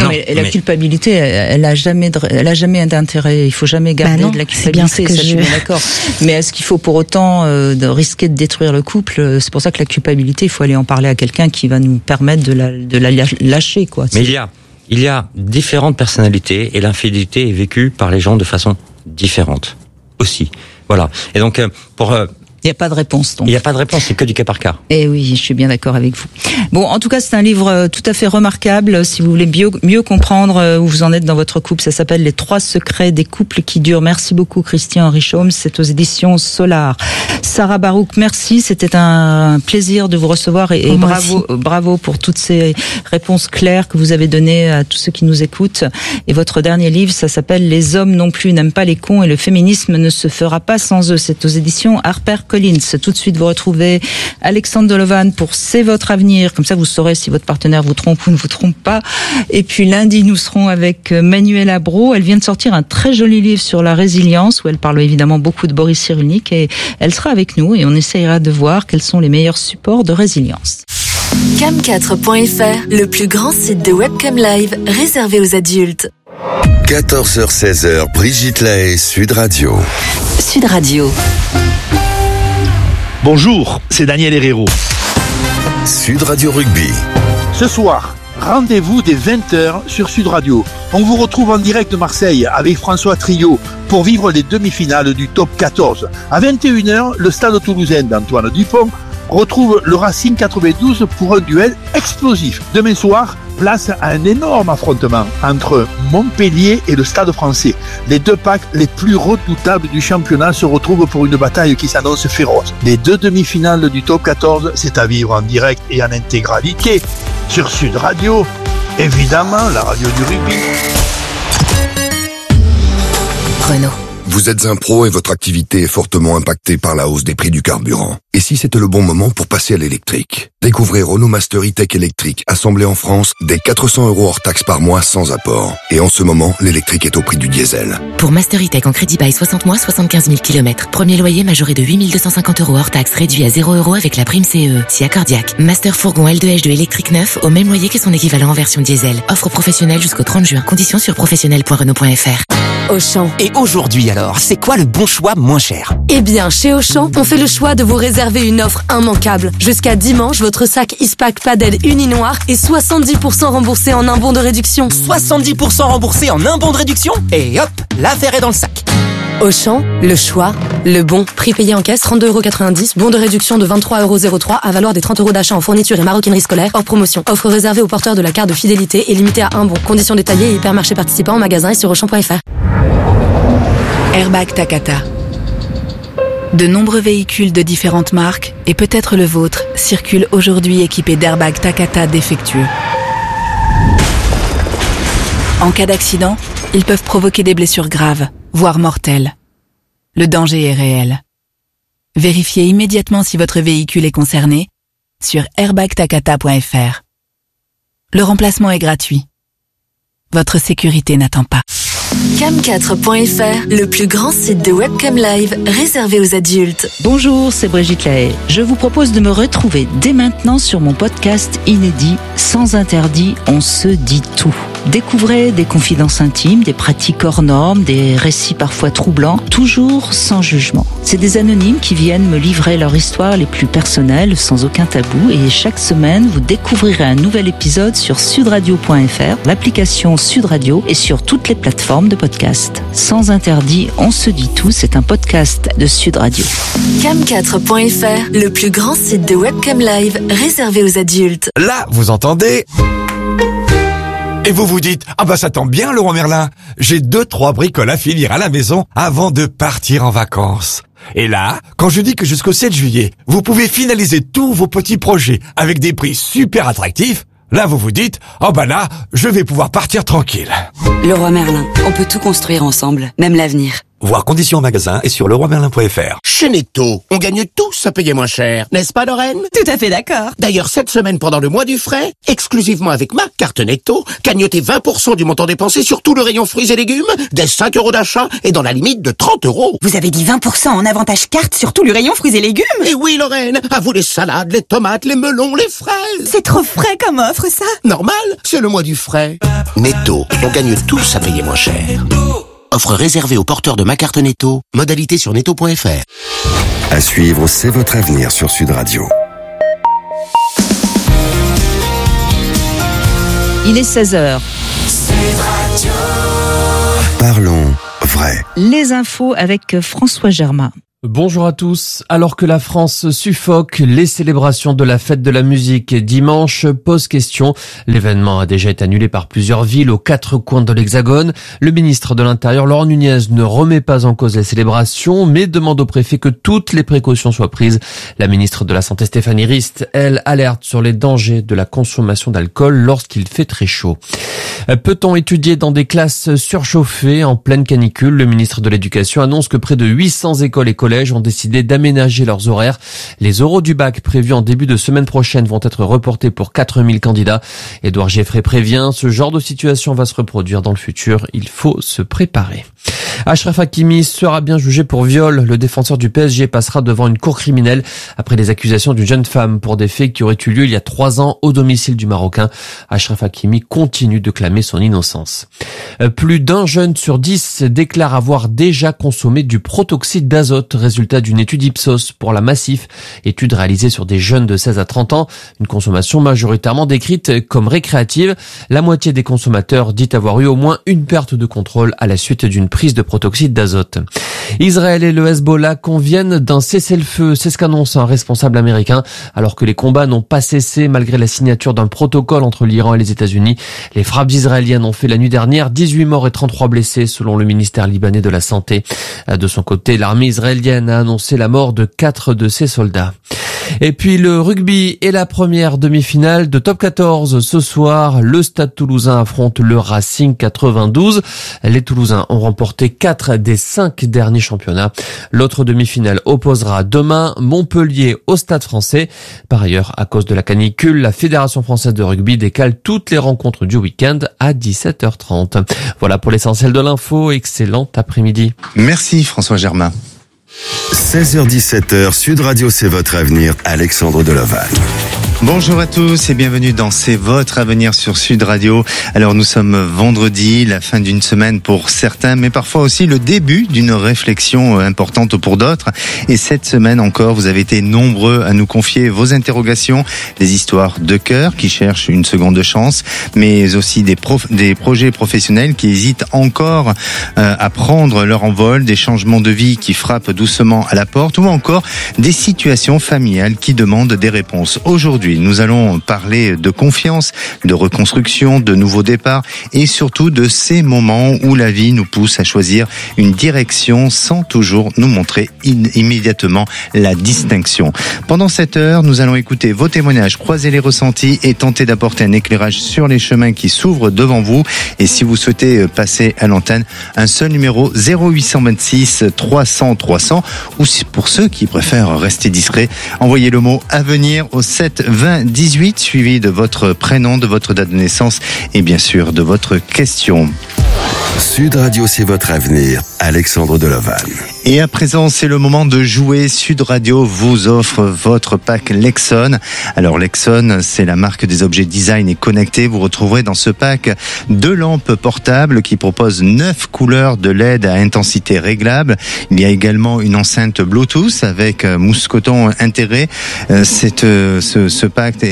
Non, mais la culpabilité, elle a jamais d'intérêt. Il faut jamais garder de la culpabilité. Bien ce que ça, je suis bien d'accord. Mais est-ce qu'il faut pour autant de risquer de détruire le couple? C'est pour ça que la culpabilité, il faut aller en parler à quelqu'un qui va nous permettre de la lâcher, quoi. Mais il y a différentes personnalités et l'infidélité est vécue par les gens de façon différente aussi. Voilà. Et donc il n'y a pas de réponse, donc. Il n'y a pas de réponse, c'est que du cas par cas. Eh oui, je suis bien d'accord avec vous. Bon, en tout cas, c'est un livre tout à fait remarquable. Si vous voulez mieux comprendre où vous en êtes dans votre couple, ça s'appelle Les 3 secrets des couples qui durent. Merci beaucoup, Christian Richaume. C'est aux éditions Solar. Sarah Barouk, merci. C'était un plaisir de vous recevoir et bravo pour toutes ces réponses claires que vous avez données à tous ceux qui nous écoutent. Et votre dernier livre, ça s'appelle Les hommes non plus n'aiment pas les cons et le féminisme ne se fera pas sans eux. C'est aux éditions HarperCollins. Tout de suite, vous retrouvez Alexandre Dolovan pour C'est votre avenir. Comme ça, vous saurez si votre partenaire vous trompe ou ne vous trompe pas. Et puis lundi, nous serons avec Manuela Braud. Elle vient de sortir un très joli livre sur la résilience où elle parle évidemment beaucoup de Boris Cyrulnik et elle sera avec nous et on essayera de voir quels sont les meilleurs supports de résilience. Cam4.fr, le plus grand site de webcam live réservé aux adultes. 14h-16h, Brigitte Lahaie, Sud Radio. Sud Radio. Bonjour, c'est Daniel Herrero. Sud Radio Rugby. Ce soir, rendez-vous dès 20h sur Sud Radio. On vous retrouve en direct de Marseille avec François Trio pour vivre les demi-finales du Top 14. À 21h, le stade toulousain d'Antoine Dupont retrouve le Racing 92 pour un duel explosif. Demain soir, place à un énorme affrontement entre Montpellier et le Stade Français. Les deux packs les plus redoutables du championnat se retrouvent pour une bataille qui s'annonce féroce. Les 2 demi-finales du Top 14, c'est à vivre en direct et en intégralité sur Sud Radio, évidemment la radio du rugby. Renault. Vous êtes un pro et votre activité est fortement impactée par la hausse des prix du carburant. Et si c'était le bon moment pour passer à l'électrique? Découvrez Renault Master E-Tech électrique, assemblé en France, dès 400 € hors taxe par mois sans apport. Et en ce moment, l'électrique est au prix du diesel. Pour Master E-Tech en crédit bail 60 mois, 75 000 km. Premier loyer majoré de 8 250 € hors taxe, réduit à 0 € avec la prime CE. Si accordiaque. Master Fourgon L2H2 électrique neuf, au même loyer que son équivalent en version diesel. Offre professionnelle jusqu'au 30 juin. Conditions sur professionnel.renault.fr. Auchan. Et aujourd'hui alors, c'est quoi le bon choix moins cher? Eh bien, chez Auchan, on fait le choix de vous réserver une offre immanquable. Jusqu'à dimanche, votre sac Ispac Padel uni noir est 70% remboursé en un bon de réduction. 70% remboursé en un bon de réduction? Et hop, l'affaire est dans le sac. Auchan, le choix, le bon. Prix payé en caisse, 32,90 €. Bon de réduction de 23,03 € à valoir des 30 € d'achat en fourniture et maroquinerie scolaire. Hors promotion. Offre réservée aux porteurs de la carte de fidélité et limitée à un bon. Conditions détaillées et hypermarchés participants en magasin et sur Auchan.fr. Airbag Takata. De nombreux véhicules de différentes marques, et peut-être le vôtre, circulent aujourd'hui équipés d'airbags Takata défectueux. En cas d'accident, ils peuvent provoquer des blessures graves, voire mortelles. Le danger est réel. Vérifiez immédiatement si votre véhicule est concerné sur airbagtakata.fr. Le remplacement est gratuit. Votre sécurité n'attend pas. Cam4.fr, le plus grand site de webcam live réservé aux adultes. Bonjour, c'est Brigitte Lahaie. Je vous propose de me retrouver dès maintenant sur mon podcast inédit Sans interdit, on se dit tout. Découvrez des confidences intimes, des pratiques hors normes, des récits parfois troublants, toujours sans jugement. C'est des anonymes qui viennent me livrer leur histoire les plus personnelles, sans aucun tabou, et chaque semaine, vous découvrirez un nouvel épisode sur sudradio.fr, l'application Sud Radio et sur toutes les plateformes de podcast. Sans interdit, on se dit tout, c'est un podcast de Sud Radio. Cam4.fr, le plus grand site de webcam live réservé aux adultes. Là, vous entendez ? Et vous vous dites, ah bah ça tombe bien Laurent Merlin, j'ai 2-3 bricoles à finir à la maison avant de partir en vacances. Et là, quand je dis que jusqu'au 7 juillet, vous pouvez finaliser tous vos petits projets avec des prix super attractifs, là vous vous dites, oh bah là, je vais pouvoir partir tranquille. Leroy Merlin, on peut tout construire ensemble, même l'avenir. Voir conditions en magasin et sur leroymerlin.fr. Chez Netto, on gagne tous à payer moins cher, n'est-ce pas Lorraine? Tout à fait d'accord. D'ailleurs, cette semaine, pendant le mois du frais, exclusivement avec ma carte Netto, gagnotez 20% du montant dépensé sur tout le rayon fruits et légumes, dès 5 € d'achat et dans la limite de 30 €. Vous avez dit 20% en avantage carte sur tout le rayon fruits et légumes? Et oui Lorraine, à vous les salades, les tomates, les melons, les fraises. C'est trop frais comme offre ça. Normal, c'est le mois du frais. Netto, on gagne tous à payer moins cher. Offre réservée aux porteurs de ma carte Netto. Modalité sur netto.fr. À suivre, c'est votre avenir sur Sud Radio. Il est 16h. Parlons vrai. Les infos avec François Germain. Bonjour à tous. Alors que la France suffoque, les célébrations de la fête de la musique dimanche posent question. L'événement a déjà été annulé par plusieurs villes aux 4 coins de l'Hexagone. Le ministre de l'Intérieur, Laurent Nunez, ne remet pas en cause les célébrations, mais demande au préfet que toutes les précautions soient prises. La ministre de la Santé, Stéphanie Rist, elle, alerte sur les dangers de la consommation d'alcool lorsqu'il fait très chaud. Peut-on étudier dans des classes surchauffées en pleine canicule? Le ministre de l'Éducation annonce que près de 800 écoles et collèges ont décidé d'aménager leurs horaires. Les oraux du bac prévus en début de semaine prochaine vont être reportés pour 4000 candidats. Édouard Geffray prévient, ce genre de situation va se reproduire dans le futur. Il faut se préparer. Achraf Hakimi sera bien jugé pour viol. Le défenseur du PSG passera devant une cour criminelle après les accusations d'une jeune femme pour des faits qui auraient eu lieu il y a 3 ans au domicile du Marocain. Achraf Hakimi continue de clamer son innocence. Plus d'un jeune sur 10 déclare avoir déjà consommé du protoxyde d'azote, résultat d'une étude Ipsos pour la Massif, étude réalisée sur des jeunes de 16 à 30 ans, une consommation majoritairement décrite comme récréative. La moitié des consommateurs dit avoir eu au moins une perte de contrôle à la suite d'une prise de protoxyde d'azote. Israël et le Hezbollah conviennent d'un cessez-le-feu, c'est ce qu'annonce un responsable américain, alors que les combats n'ont pas cessé malgré la signature d'un protocole entre l'Iran et les États-Unis. Les frappes israéliennes ont fait la nuit dernière 18 morts et 33 blessés selon le ministère libanais de la Santé. De son côté, l'armée israélienne a annoncé la mort de 4 de ses soldats. Et puis le rugby et la première demi-finale de Top 14 ce soir. Le Stade Toulousain affronte le Racing 92. Les Toulousains ont remporté 4 des 5 derniers championnats. L'autre demi-finale opposera demain Montpellier au Stade Français. Par ailleurs, à cause de la canicule, la Fédération française de rugby décale toutes les rencontres du week-end à 17h30. Voilà pour l'essentiel de l'info. Excellent après-midi. Merci François Germain. 16h-17h, Sud Radio, c'est votre avenir. Alexandre Deloval. Bonjour à tous et bienvenue dans C'est votre avenir sur Sud Radio. Alors nous sommes vendredi, la fin d'une semaine pour certains, mais parfois aussi le début d'une réflexion importante pour d'autres. Et cette semaine encore, vous avez été nombreux à nous confier vos interrogations, des histoires de cœur qui cherchent une seconde chance, mais aussi des projets professionnels qui hésitent encore à prendre leur envol, des changements de vie qui frappent doucement à la porte, ou encore des situations familiales qui demandent des réponses. Aujourd'hui, nous allons parler de confiance, de reconstruction, de nouveaux départs et surtout de ces moments où la vie nous pousse à choisir une direction sans toujours nous montrer immédiatement la distinction. Pendant cette heure, nous allons écouter vos témoignages, croiser les ressentis et tenter d'apporter un éclairage sur les chemins qui s'ouvrent devant vous. Et si vous souhaitez passer à l'antenne, un seul numéro 0826 300 300, ou pour ceux qui préfèrent rester discrets, envoyez le mot avenir au 7 20 18 suivi de votre prénom, de votre date de naissance et bien sûr de votre question. Sud Radio, c'est votre avenir. Alexandre Deloval. Et à présent, c'est le moment de jouer. Sud Radio vous offre votre pack Lexon. Alors Lexon, c'est la marque des objets design et connectés. Vous retrouverez dans ce pack 2 lampes portables qui proposent 9 couleurs de LED à intensité réglable. Il y a également une enceinte Bluetooth avec mousqueton intégré. Ce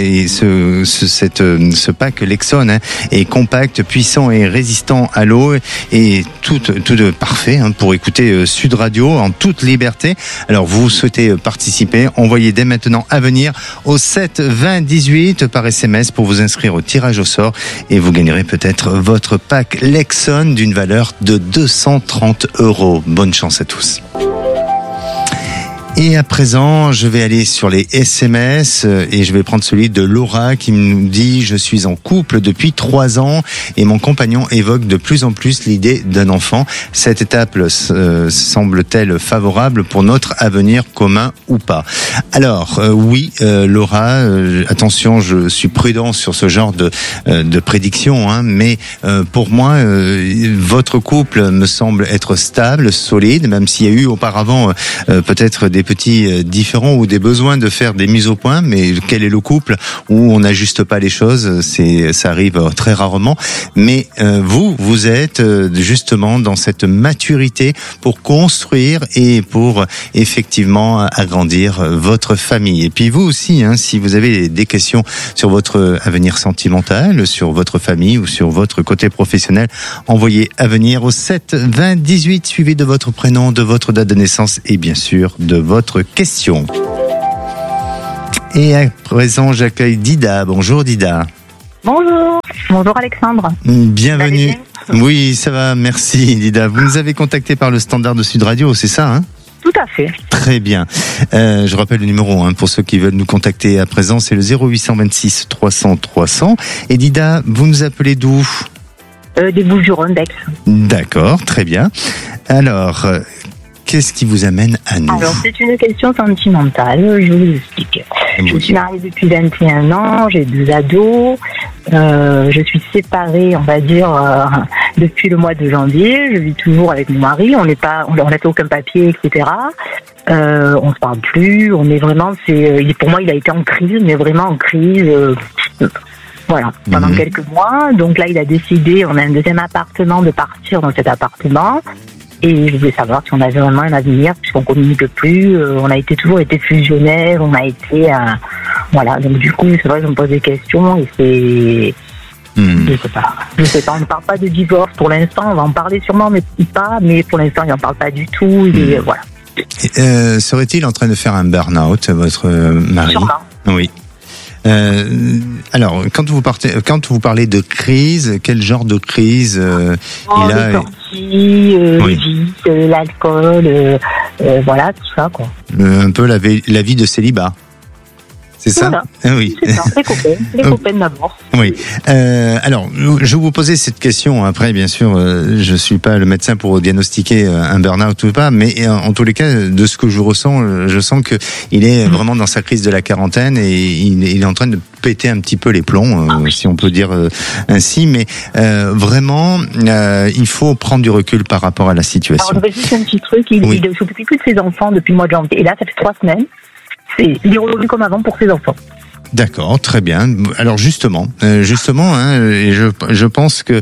pack Lexon est compact, puissant et résistant à l'eau et tout parfait pour écouter Sud Radio en toute liberté. Alors vous souhaitez participer, envoyez dès maintenant à venir au 7 20 18 par SMS pour vous inscrire au tirage au sort et vous gagnerez peut-être votre pack Lexon d'une valeur de 230 €. Bonne chance à tous. Et à présent, je vais aller sur les SMS et je vais prendre celui de Laura qui me dit « Je suis en couple depuis 3 ans et mon compagnon évoque de plus en plus l'idée d'un enfant. Cette étape semble-t-elle favorable pour notre avenir commun ou pas ?» Alors, oui, Laura, attention, je suis prudent sur ce genre de prédiction, hein, mais pour moi, votre couple me semble être stable, solide, même s'il y a eu auparavant peut-être des petits différents ou des besoins de faire des mises au point, mais quel est le couple où on n'ajuste pas les choses? Ça arrive très rarement. Mais vous êtes justement dans cette maturité pour construire et pour effectivement agrandir votre famille. Et puis vous aussi, hein, si vous avez des questions sur votre avenir sentimental, sur votre famille ou sur votre côté professionnel, envoyez avenir au 7 20 18 suivi de votre prénom, de votre date de naissance et bien sûr de votre question. Et à présent, j'accueille Dida. Bonjour Dida. Bonjour. Bonjour Alexandre. Bienvenue. Oui, ça va, merci Dida. Vous nous avez contacté par le standard de Sud Radio, c'est ça, hein? Tout à fait. Très bien. Je rappelle le numéro pour ceux qui veulent nous contacter à présent, c'est le 0826 300 300. Et Dida, vous nous appelez d'où? Des Bouches-du-Rhône, d'Aix. D'accord, très bien. Alors, qu'est-ce qui vous amène à nous? Alors, c'est une question sentimentale, je vous explique. Je suis mariée depuis 21 ans, j'ai 2 ados, je suis séparée, on va dire, depuis le mois de janvier, je vis toujours avec mon mari, on n'a fait aucun papier, etc. On se parle plus, on est vraiment, pour moi il a été en crise, mais vraiment en crise, voilà, pendant quelques mois. Donc là, il a décidé, on a un deuxième appartement, de partir dans cet appartement. Et je voulais savoir si on avait vraiment un avenir, puisqu'on communique plus. On a toujours été fusionnaires, on a été... voilà, donc du coup, c'est vrai que je me pose des questions et c'est... Je sais pas, on ne parle pas de divorce pour l'instant, on va en parler sûrement, mais pas, mais pour l'instant, il n'en parle pas du tout, et voilà. Serait-il en train de faire un burn-out, votre mari? Sûrement. Oui. Alors, quand vous parlez de crise, quel genre de crise il a? Les sorties, le vice, l'alcool, voilà, tout ça, quoi. Un peu la vie de célibat. C'est ça? Voilà. Oui. C'est ça, les copains d'abord. Oui. Alors, je vais vous poser cette question. Après, bien sûr, je suis pas le médecin pour diagnostiquer un burn-out ou pas, mais en tous les cas, de ce que je ressens, je sens que il est vraiment dans sa crise de la quarantaine et il est en train de péter un petit peu les plombs, si on peut dire ainsi. Mais vraiment, il faut prendre du recul par rapport à la situation. Alors, je vais juste un petit truc. Il ne s'occupe plus de ses enfants depuis le mois de janvier. Et là, ça fait 3 semaines. Il est revenu comme avant pour ses enfants. D'accord, très bien. Alors justement, et je pense que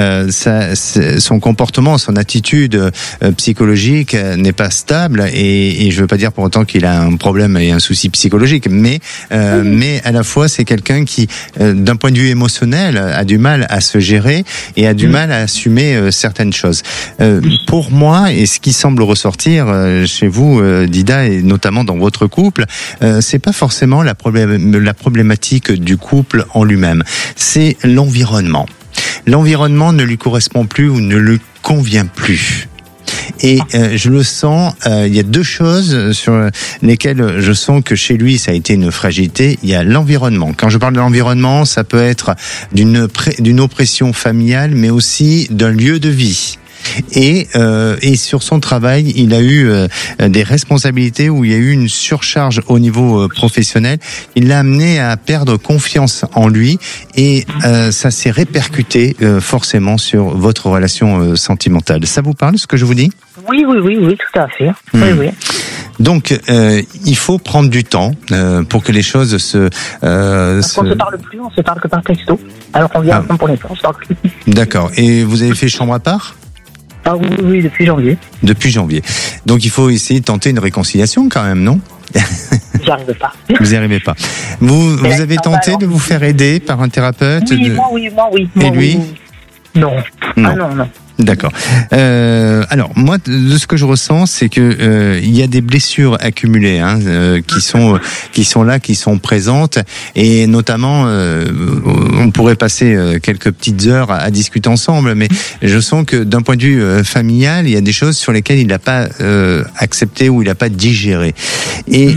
son comportement, son attitude psychologique n'est pas stable et je veux pas dire pour autant qu'il a un problème et un souci psychologique, mais à la fois c'est quelqu'un qui, d'un point de vue émotionnel, a du mal à se gérer et a du mal à assumer certaines choses. Pour moi, et ce qui semble ressortir chez vous, Dida, et notamment dans votre couple, c'est pas forcément la problématique du couple en lui-même, c'est l'environnement. L'environnement ne lui correspond plus ou ne lui convient plus. Et je le sens, il y a 2 choses sur lesquelles je sens que chez lui ça a été une fragilité. Il y a l'environnement. Quand je parle de l'environnement, ça peut être d'une oppression familiale, mais aussi d'un lieu de vie. Et sur son travail, il a eu des responsabilités où il y a eu une surcharge au niveau professionnel. Il l'a amené à perdre confiance en lui et ça s'est répercuté forcément sur votre relation sentimentale. Ça vous parle ce que je vous dis? Oui, tout à fait. Oui. Donc, il faut prendre du temps pour que les choses se... Parce qu'on se parle plus, on se parle que par texto. Alors qu'on vient ensemble pour les temps, on se parle plus. D'accord. Et vous avez fait chambre à part? Ah oui, depuis janvier. Depuis janvier. Donc il faut essayer de tenter une réconciliation quand même, non? J'y arrive pas. Vous n'y arrivez pas. Vous avez tenté de vous faire aider par un thérapeute? Oui, moi oui. Et lui? Non. Ah non. D'accord. Alors moi, de ce que je ressens, c'est que il y a des blessures accumulées qui sont là, qui sont présentes, et notamment, on pourrait passer quelques petites heures à discuter ensemble, mais je sens que d'un point de vue familial, il y a des choses sur lesquelles il n'a pas accepté ou il n'a pas digéré, et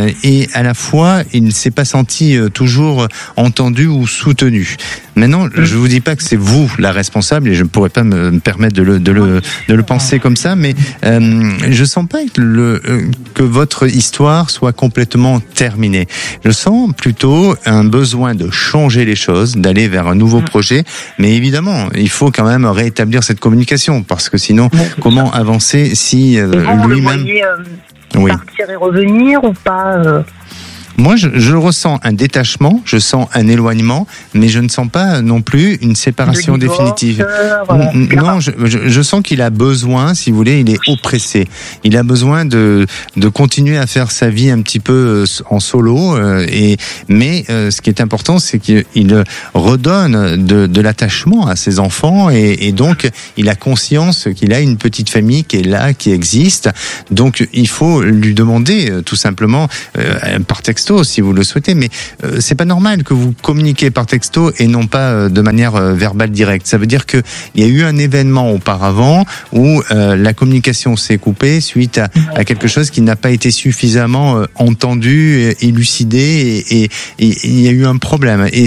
à la fois, il ne s'est pas senti toujours entendu ou soutenu. Maintenant, je vous dis pas que c'est vous la responsable, et je ne pourrais pas me permettre de le penser comme ça, mais je sens pas que votre histoire soit complètement terminée. Je sens plutôt un besoin de changer les choses, d'aller vers un nouveau projet, mais évidemment, il faut quand même rétablir cette communication, parce que sinon, comment avancer si lui-même... Partir et revenir ou pas Moi, je ressens un détachement, je sens un éloignement, mais je ne sens pas non plus une séparation définitive. Non, je sens qu'il a besoin, si vous voulez, il est oppressé. Il a besoin de continuer à faire sa vie un petit peu en solo. Mais ce qui est important, c'est qu'il redonne de l'attachement à ses enfants, et donc il a conscience qu'il a une petite famille qui est là, qui existe. Donc il faut lui demander tout simplement par texto, si vous le souhaitez, mais c'est pas normal que vous communiquiez par texto et non pas de manière verbale directe. Ça veut dire que il y a eu un événement auparavant où la communication s'est coupée suite à quelque chose qui n'a pas été suffisamment entendu, élucidé, et il y a eu un problème. Et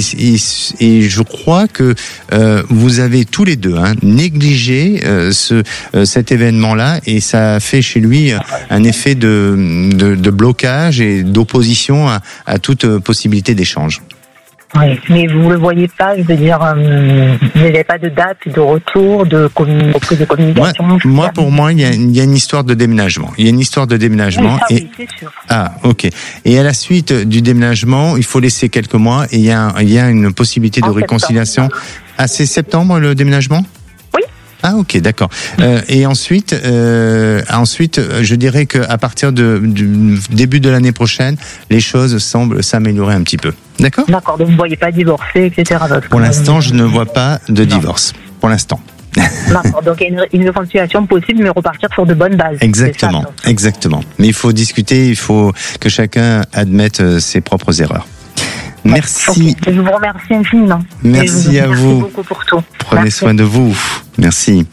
je crois que vous avez tous les deux négligé cet événement-là, et ça a fait chez lui un effet de blocage et d'opposition à toute possibilité d'échange. Oui, mais vous le voyez pas, je veux dire, vous n'avez pas de date de retour, de reprise de communication. Moi, pour moi, il y a une histoire de déménagement. Il y a une histoire de déménagement. Oui, c'est sûr. Ah, ok. Et à la suite du déménagement, il faut laisser quelques mois, et il y a une possibilité de réconciliation. Ah, c'est septembre le déménagement ? Ah, ok, d'accord. Et ensuite, je dirais qu'à partir du début de l'année prochaine, les choses semblent s'améliorer un petit peu. D'accord ? D'accord, donc vous ne voyez pas divorcer, etc. Pour l'instant, je ne vois pas de divorce. Pour l'instant. D'accord, donc il y a une réconciliation possible, mais repartir sur de bonnes bases. Exactement, exactement. Mais il faut discuter, il faut que chacun admette ses propres erreurs. Merci. Okay. Je vous remercie infiniment. Merci à vous. Merci beaucoup pour tout. Prenez soin de vous. Merci.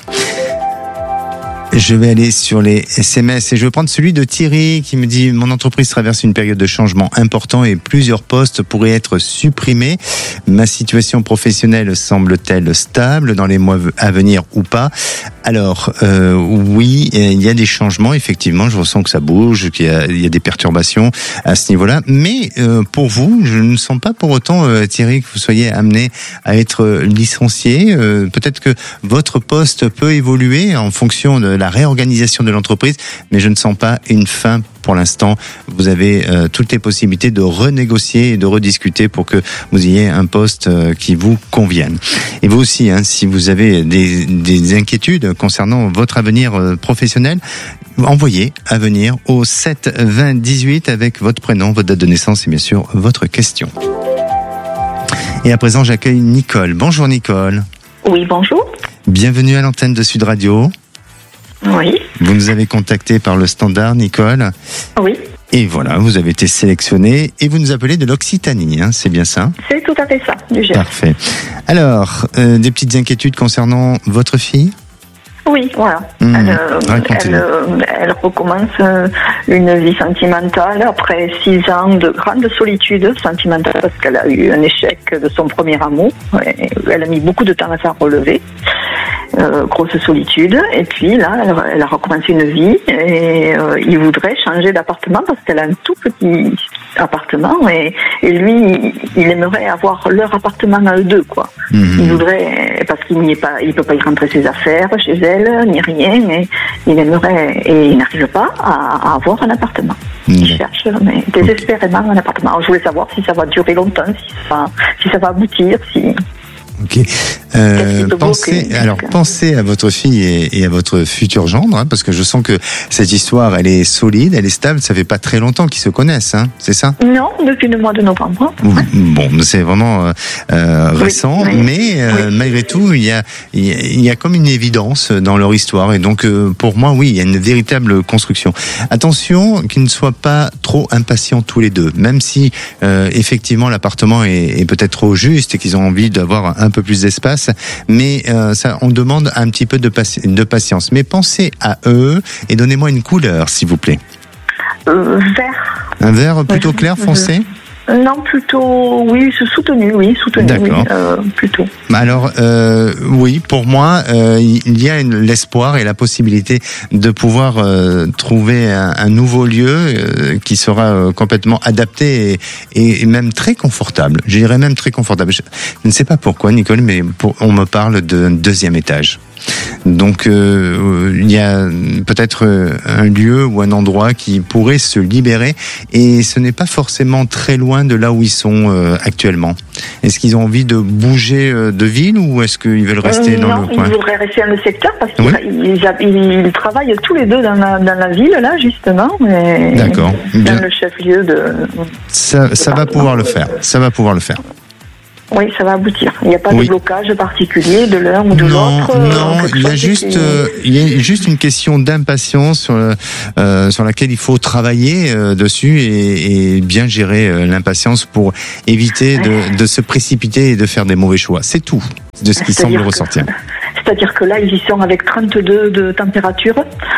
Je vais aller sur les SMS et je vais prendre celui de Thierry qui me dit: mon entreprise traverse une période de changement important et plusieurs postes pourraient être supprimés. Ma situation professionnelle semble-t-elle stable dans les mois à venir ou pas? Alors, oui, il y a des changements, effectivement, je ressens que ça bouge, qu'il y a des perturbations à ce niveau-là, mais pour vous, je ne sens pas pour autant, Thierry, que vous soyez amené à être licencié. Peut-être que votre poste peut évoluer en fonction de la réorganisation de l'entreprise, mais je ne sens pas une fin pour l'instant. Vous avez toutes les possibilités de renégocier et de rediscuter pour que vous ayez un poste qui vous convienne. Et vous aussi, si vous avez des inquiétudes concernant votre avenir professionnel, envoyez avenir au 7 20 18 avec votre prénom, votre date de naissance et bien sûr votre question. Et à présent, j'accueille Nicole. Bonjour Nicole. Oui, bonjour. Bienvenue à l'antenne de Sud Radio. Oui. Vous nous avez contacté par le standard, Nicole. Oui. Et voilà, vous avez été sélectionnée et vous nous appelez de l'Occitanie, c'est bien ça? C'est tout à fait ça, du Gers. Parfait. Alors, des petites inquiétudes concernant votre fille? Oui, voilà. Elle recommence une vie sentimentale après 6 ans de grande solitude sentimentale parce qu'elle a eu un échec de son premier amour. Elle a mis beaucoup de temps à s'en relever. Grosse solitude. Et puis là, elle a recommencé une vie et il voudrait changer d'appartement parce qu'elle a un tout petit appartement et lui, il aimerait avoir leur appartement à eux deux, quoi. Il voudrait, parce qu'il n'y est pas, il peut pas y rentrer ses affaires chez elle, ni rien, mais il aimerait, et il n'arrive pas à avoir un appartement. Il cherche, mais désespérément un appartement. Alors, je voulais savoir si ça va durer longtemps, si ça va aboutir, si... Ok. Pensez à votre fille et à votre futur gendre, hein, parce que je sens que cette histoire, elle est solide, elle est stable. Ça fait pas très longtemps qu'ils se connaissent, hein, c'est ça? Non, depuis le mois de novembre. Bon, c'est vraiment récent, mais malgré tout, il y a comme une évidence dans leur histoire, et donc pour moi, oui, il y a une véritable construction. Attention qu'ils ne soient pas trop impatients tous les deux, même si effectivement l'appartement est peut-être trop juste et qu'ils ont envie d'avoir un peu plus d'espace, mais ça, on demande un petit peu de patience. Mais pensez à eux et donnez-moi une couleur, s'il vous plaît. Vert. Un vert plutôt clair, foncé? Non, plutôt, oui, soutenu, D'accord. Oui, plutôt. Alors, oui, pour moi, il y a l'espoir et la possibilité de pouvoir trouver un nouveau lieu qui sera complètement adapté et même très confortable. Je dirais même très confortable. Je ne sais pas pourquoi, Nicole, mais on me parle d'un deuxième étage. Donc il y a peut-être un lieu ou un endroit qui pourrait se libérer, et ce n'est pas forcément très loin de là où ils sont actuellement. Est-ce qu'ils ont envie de bouger de ville, ou est-ce qu'ils veulent rester dans le coin? Non, ils voudraient rester dans le secteur parce qu'ils travaillent tous les deux dans la ville, là, justement. D'accord. Dans le chef-lieu de... Ça va pouvoir le faire. Ça va pouvoir le faire. Oui, ça va aboutir. Il n'y a pas de blocage particulier de l'un ou de l'autre. Non, il y a juste une question d'impatience sur laquelle il faut travailler dessus et bien gérer l'impatience pour éviter de se précipiter et de faire des mauvais choix. C'est tout de ce qui semble ressortir. C'est-à-dire que là, ils y sont avec 32 de température,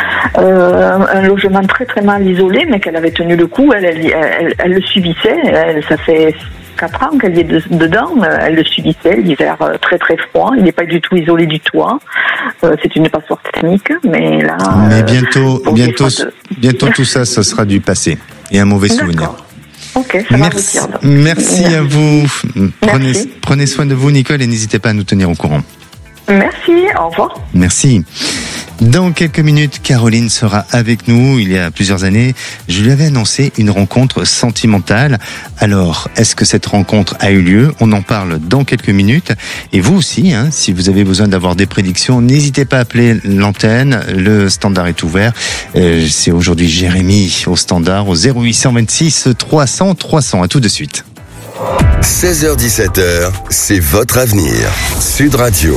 un logement très très mal isolé, mais qu'elle avait tenu le coup, elle le subissait, ça fait 4 ans qu'elle y est dedans, elle le subissait, l'hiver très très froid, il n'est pas du tout isolé du toit, c'est une passoire thermique, mais là... Mais bientôt tout ça, ce sera du passé, et un mauvais souvenir. Ok, ça merci, va merci à vous. Prenez soin de vous, Nicole, et n'hésitez pas à nous tenir au courant. Merci, au revoir. Merci. Dans quelques minutes, Caroline sera avec nous. Il y a plusieurs années, je lui avais annoncé une rencontre sentimentale. Alors, est-ce que cette rencontre a eu lieu? On en parle dans quelques minutes. Et vous aussi, hein, si vous avez besoin d'avoir des prédictions, n'hésitez pas à appeler l'antenne. Le standard est ouvert. C'est aujourd'hui Jérémy au standard au 0826 300 300. À tout de suite. 16h-17h, c'est votre avenir. Sud Radio.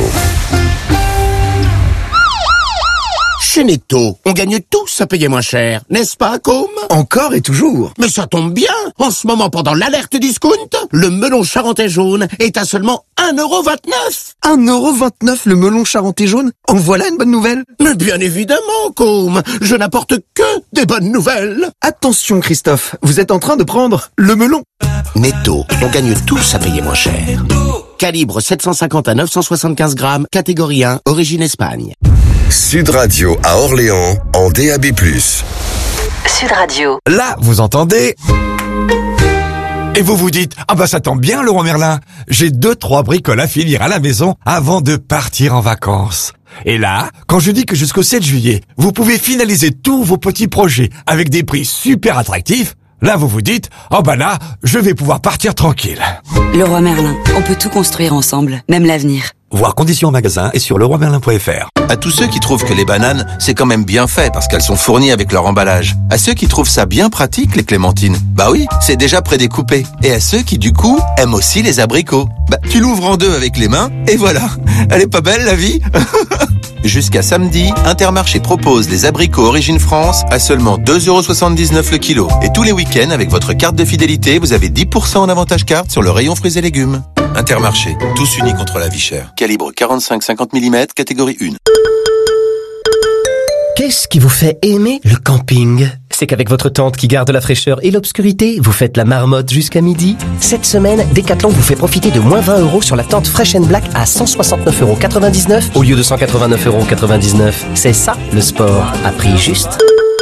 Chez Netto, on gagne tous à payer moins cher, n'est-ce pas, Com? Encore et toujours. Mais ça tombe bien. En ce moment, pendant l'alerte discount, le melon charentais jaune est à seulement 1,29 €. 1,29 € le melon charentais jaune? En voilà une bonne nouvelle. Mais bien évidemment, Com. Je n'apporte que des bonnes nouvelles. Attention, Christophe, vous êtes en train de prendre le melon. Netto, on gagne tous à payer moins cher. Calibre 750 à 975 grammes, catégorie 1, origine Espagne. Sud Radio à Orléans, en DAB+. Sud Radio. Là, vous entendez... Et vous vous dites, ah bah ça tombe bien, Leroy Merlin. J'ai 2-3 bricoles à finir à la maison avant de partir en vacances. Et là, quand je dis que jusqu'au 7 juillet, vous pouvez finaliser tous vos petits projets avec des prix super attractifs, là vous vous dites, oh bah là, je vais pouvoir partir tranquille. Leroy Merlin, on peut tout construire ensemble, même l'avenir. Voir conditions en magasin et sur leroymerlin.fr. À tous ceux qui trouvent que les bananes, c'est quand même bien fait parce qu'elles sont fournies avec leur emballage. À ceux qui trouvent ça bien pratique, les clémentines. Bah oui, c'est déjà prédécoupé. Et à ceux qui, du coup, aiment aussi les abricots. Bah, tu l'ouvres en deux avec les mains et voilà. Elle est pas belle, la vie? Jusqu'à samedi, Intermarché propose des abricots Origine France à seulement 2,79 € le kilo. Et tous les week-ends, avec votre carte de fidélité, vous avez 10% en avantage carte sur le rayon fruits et légumes. Intermarché, tous unis contre la vie chère. Calibre 45-50 mm, catégorie 1. Qu'est-ce qui vous fait aimer le camping? C'est qu'avec votre tente qui garde la fraîcheur et l'obscurité, vous faites la marmotte jusqu'à midi. Cette semaine, Decathlon vous fait profiter de moins 20 € sur la tente Fresh & Black à 169,99 € au lieu de 189,99 €. C'est ça, le sport, à prix juste.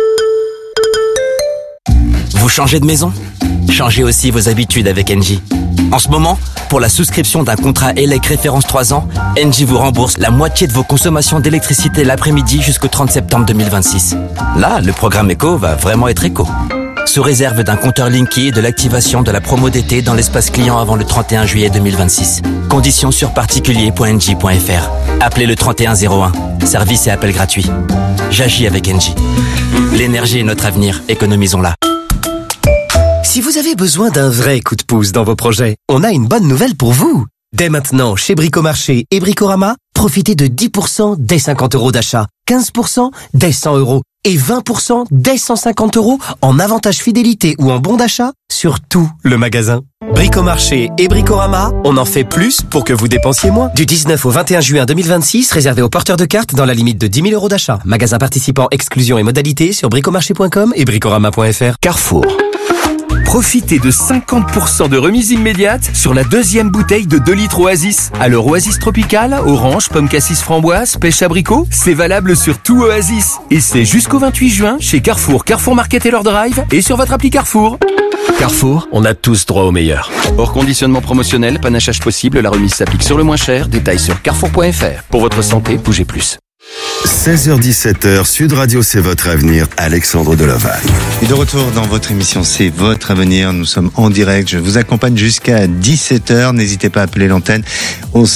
Vous changez de maison? Changez aussi vos habitudes avec Engie. En ce moment, pour la souscription d'un contrat ELEC référence 3 ans, Engie vous rembourse la moitié de vos consommations d'électricité l'après-midi jusqu'au 30 septembre 2026. Là, le programme éco va vraiment être éco. sous réserve d'un compteur Linky et de l'activation de la promo d'été dans l'espace client avant le 31 juillet 2026. Conditions sur particulier.engie.fr. Appelez le 3101. Service et appel gratuit. J'agis avec Engie. L'énergie est notre avenir, économisons-la. Si vous avez besoin d'un vrai coup de pouce dans vos projets, on a une bonne nouvelle pour vous. Dès maintenant, chez Bricomarché et Bricorama, profitez de 10% dès 50 € d'achat, 15% dès 100 € et 20% dès 150 € en avantage fidélité ou en bon d'achat sur tout le magasin. Bricomarché et Bricorama, on en fait plus pour que vous dépensiez moins. Du 19 au 21 juin 2026, réservé aux porteurs de cartes dans la limite de 10 000 € d'achat. Magasin participant, exclusion et modalités sur bricomarché.com et bricorama.fr. Carrefour. Profitez de 50% de remise immédiate sur la deuxième bouteille de 2 litres Oasis. Alors Oasis Tropical, orange, pomme cassis framboise, pêche abricot, c'est valable sur tout Oasis. Et c'est jusqu'au 28 juin chez Carrefour, Carrefour Market et leur drive et sur votre appli Carrefour. Carrefour, on a tous droit au meilleur. Hors conditionnement promotionnel, panachage possible, la remise s'applique sur le moins cher. Détails sur carrefour.fr. Pour votre santé, bougez plus. 16h-17h, Sud Radio, c'est votre avenir. Alexandre Delovac. Et de retour dans votre émission, c'est votre avenir. Nous sommes en direct. Je vous accompagne jusqu'à 17h. N'hésitez pas à appeler l'antenne au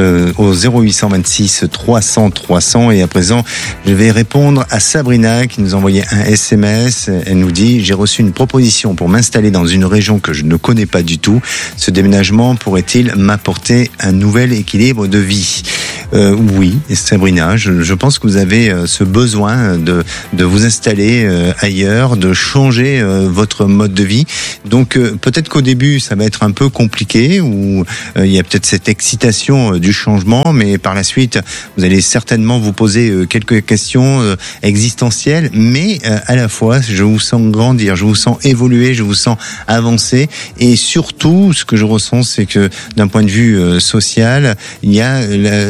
0826 300 300. Et à présent, je vais répondre à Sabrina qui nous a envoyé un SMS. Elle nous dit: j'ai reçu une proposition pour m'installer dans une région que je ne connais pas du tout. Ce déménagement pourrait-il m'apporter un nouvel équilibre de vie? Oui, Sabrina, je pense que vous avez ce besoin de vous installer ailleurs, de changer votre mode de vie. Donc peut-être qu'au début ça va être un peu compliqué, ou il y a peut-être cette excitation du changement, mais par la suite vous allez certainement vous poser quelques questions existentielles, mais à la fois je vous sens grandir, je vous sens évoluer, je vous sens avancer, et surtout ce que je ressens, c'est que d'un point de vue social, il y a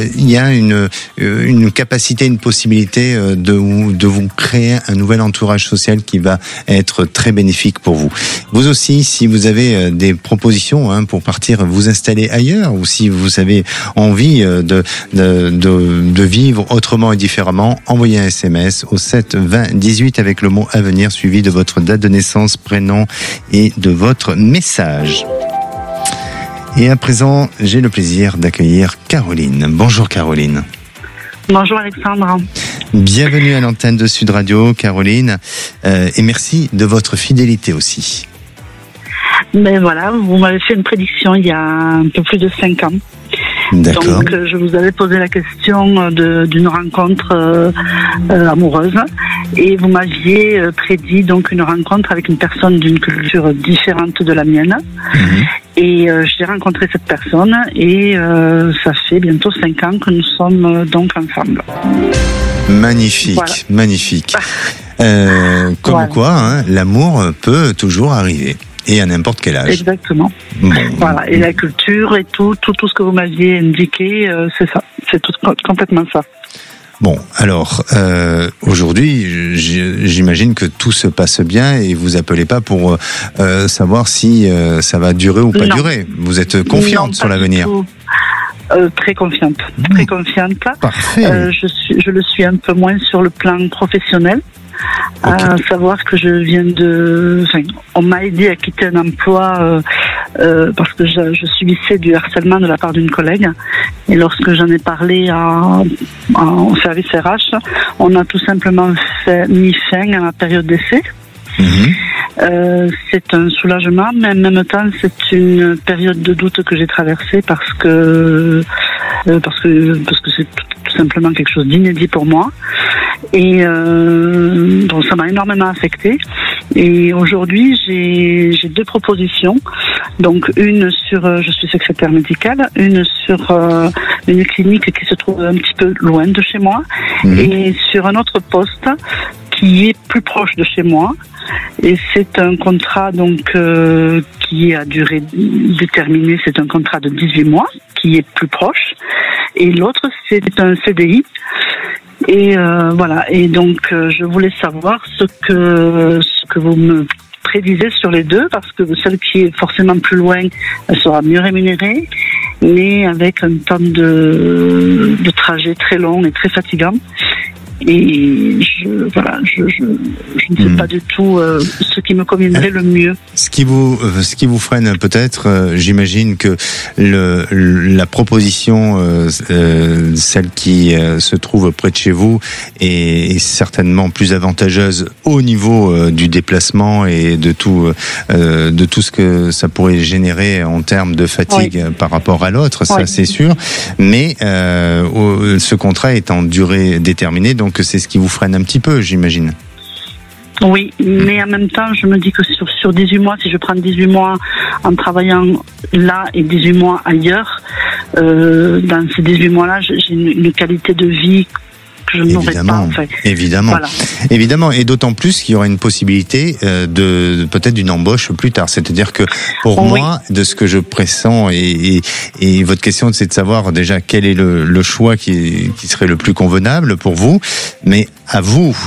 une capacité, une possibilité de vous créer un nouvel entourage social qui va être très bénéfique pour vous. Vous aussi, si vous avez des propositions pour partir vous installer ailleurs, ou si vous avez envie de vivre autrement et différemment, envoyez un SMS au 7 20 18 avec le mot avenir suivi de votre date de naissance, prénom et de votre message. Et à présent, j'ai le plaisir d'accueillir Caroline. Bonjour Caroline. Bonjour Alexandre. Bienvenue à l'antenne de Sud Radio, Caroline. Et merci de votre fidélité aussi. Ben voilà, vous m'avez fait une prédiction il y a un peu plus de 5 ans. D'accord. Donc je vous avais posé la question d'une rencontre amoureuse, et vous m'aviez prédit donc une rencontre avec une personne d'une culture différente de la mienne. Et j'ai rencontré cette personne, et ça fait bientôt 5 ans que nous sommes donc ensemble. Magnifique, voilà. Magnifique. Comme voilà. Quoi, l'amour peut toujours arriver. Et à n'importe quel âge. Exactement. Bon. Voilà. Et la culture et tout ce que vous m'aviez indiqué, c'est ça. C'est tout, complètement ça. Bon, alors, aujourd'hui, j'imagine que tout se passe bien, et vous appelez pas pour savoir si ça va durer ou pas durer. Vous êtes confiante sur l'avenir? Très confiante. Très confiante. Parfait. Je le suis un peu moins sur le plan professionnel. Okay. À savoir que je viens on m'a aidé à quitter un emploi parce que je subissais du harcèlement de la part d'une collègue, et lorsque j'en ai parlé au service RH, on a tout simplement mis fin à ma période d'essai. C'est un soulagement, mais en même temps c'est une période de doute que j'ai traversée parce que c'est tout simplement quelque chose d'inédit pour moi. Et donc ça m'a énormément affectée. Et aujourd'hui, j'ai 2 propositions. Donc une sur, je suis secrétaire médicale, une sur une clinique qui se trouve un petit peu loin de chez moi, et sur un autre poste qui est plus proche de chez moi. Et c'est un contrat donc qui est à durée déterminée. C'est un contrat de 18 mois qui est plus proche. Et l'autre, c'est un CDI. Et voilà. Et donc, je voulais savoir ce que vous me prédisez sur les deux, parce que celle qui est forcément plus loin, elle sera mieux rémunérée, mais avec un temps de trajet très long et très fatigant. Et je ne sais pas du tout ce qui me conviendrait le mieux. Ce qui vous freine peut-être, j'imagine que la proposition, celle qui se trouve près de chez vous, est certainement plus avantageuse au niveau du déplacement et de tout ce que ça pourrait générer en termes de fatigue par rapport à l'autre, ça c'est sûr. Mais ce contrat est en durée déterminée, donc c'est ce qui vous freine un petit peu, j'imagine. Oui, mais en même temps, je me dis que sur 18 mois, si je prends 18 mois en travaillant là et 18 mois ailleurs, dans ces 18 mois-là, j'ai une qualité de vie que je n'aurais pas, en fait. Évidemment. Voilà. Évidemment. Et d'autant plus qu'il y aura une possibilité de peut-être d'une embauche plus tard. C'est-à-dire que pour moi, de ce que je pressens, et votre question, c'est de savoir déjà quel est le choix qui serait le plus convenable pour vous. Mais à vous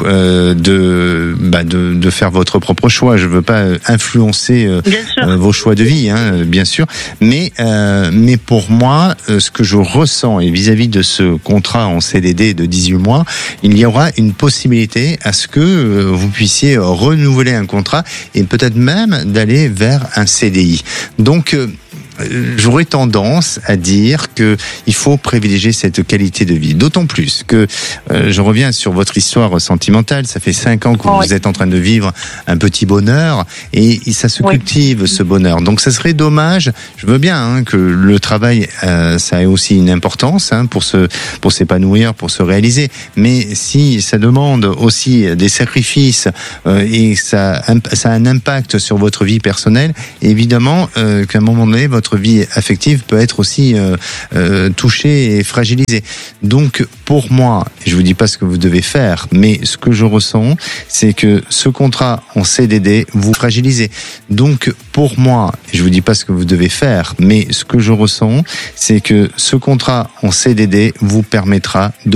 de faire votre propre choix. Je veux pas influencer vos choix de vie, bien sûr. Mais pour moi, ce que je ressens, et vis-à-vis de ce contrat en CDD de 18 mois, il y aura une possibilité à ce que vous puissiez renouveler un contrat et peut-être même d'aller vers un CDI. Donc, j'aurais tendance à dire que il faut privilégier cette qualité de vie. D'autant plus que je reviens sur votre histoire sentimentale. Ça fait 5 ans que vous êtes en train de vivre un petit bonheur et ça se cultive, ce bonheur. Donc ça serait dommage. Je veux bien que le travail ça ait aussi une importance pour s'épanouir, pour se réaliser. Mais si ça demande aussi des sacrifices et ça a un impact sur votre vie personnelle, évidemment qu'à un moment donné votre vie affective peut être aussi touchée et fragilisée. Donc pour moi, je vous dis pas ce que vous devez faire, mais ce que je ressens, c'est que ce contrat en CDD vous fragilisez. Donc pour moi, je vous dis pas ce que vous devez faire, mais ce que je ressens, c'est que ce contrat en CDD vous permettra de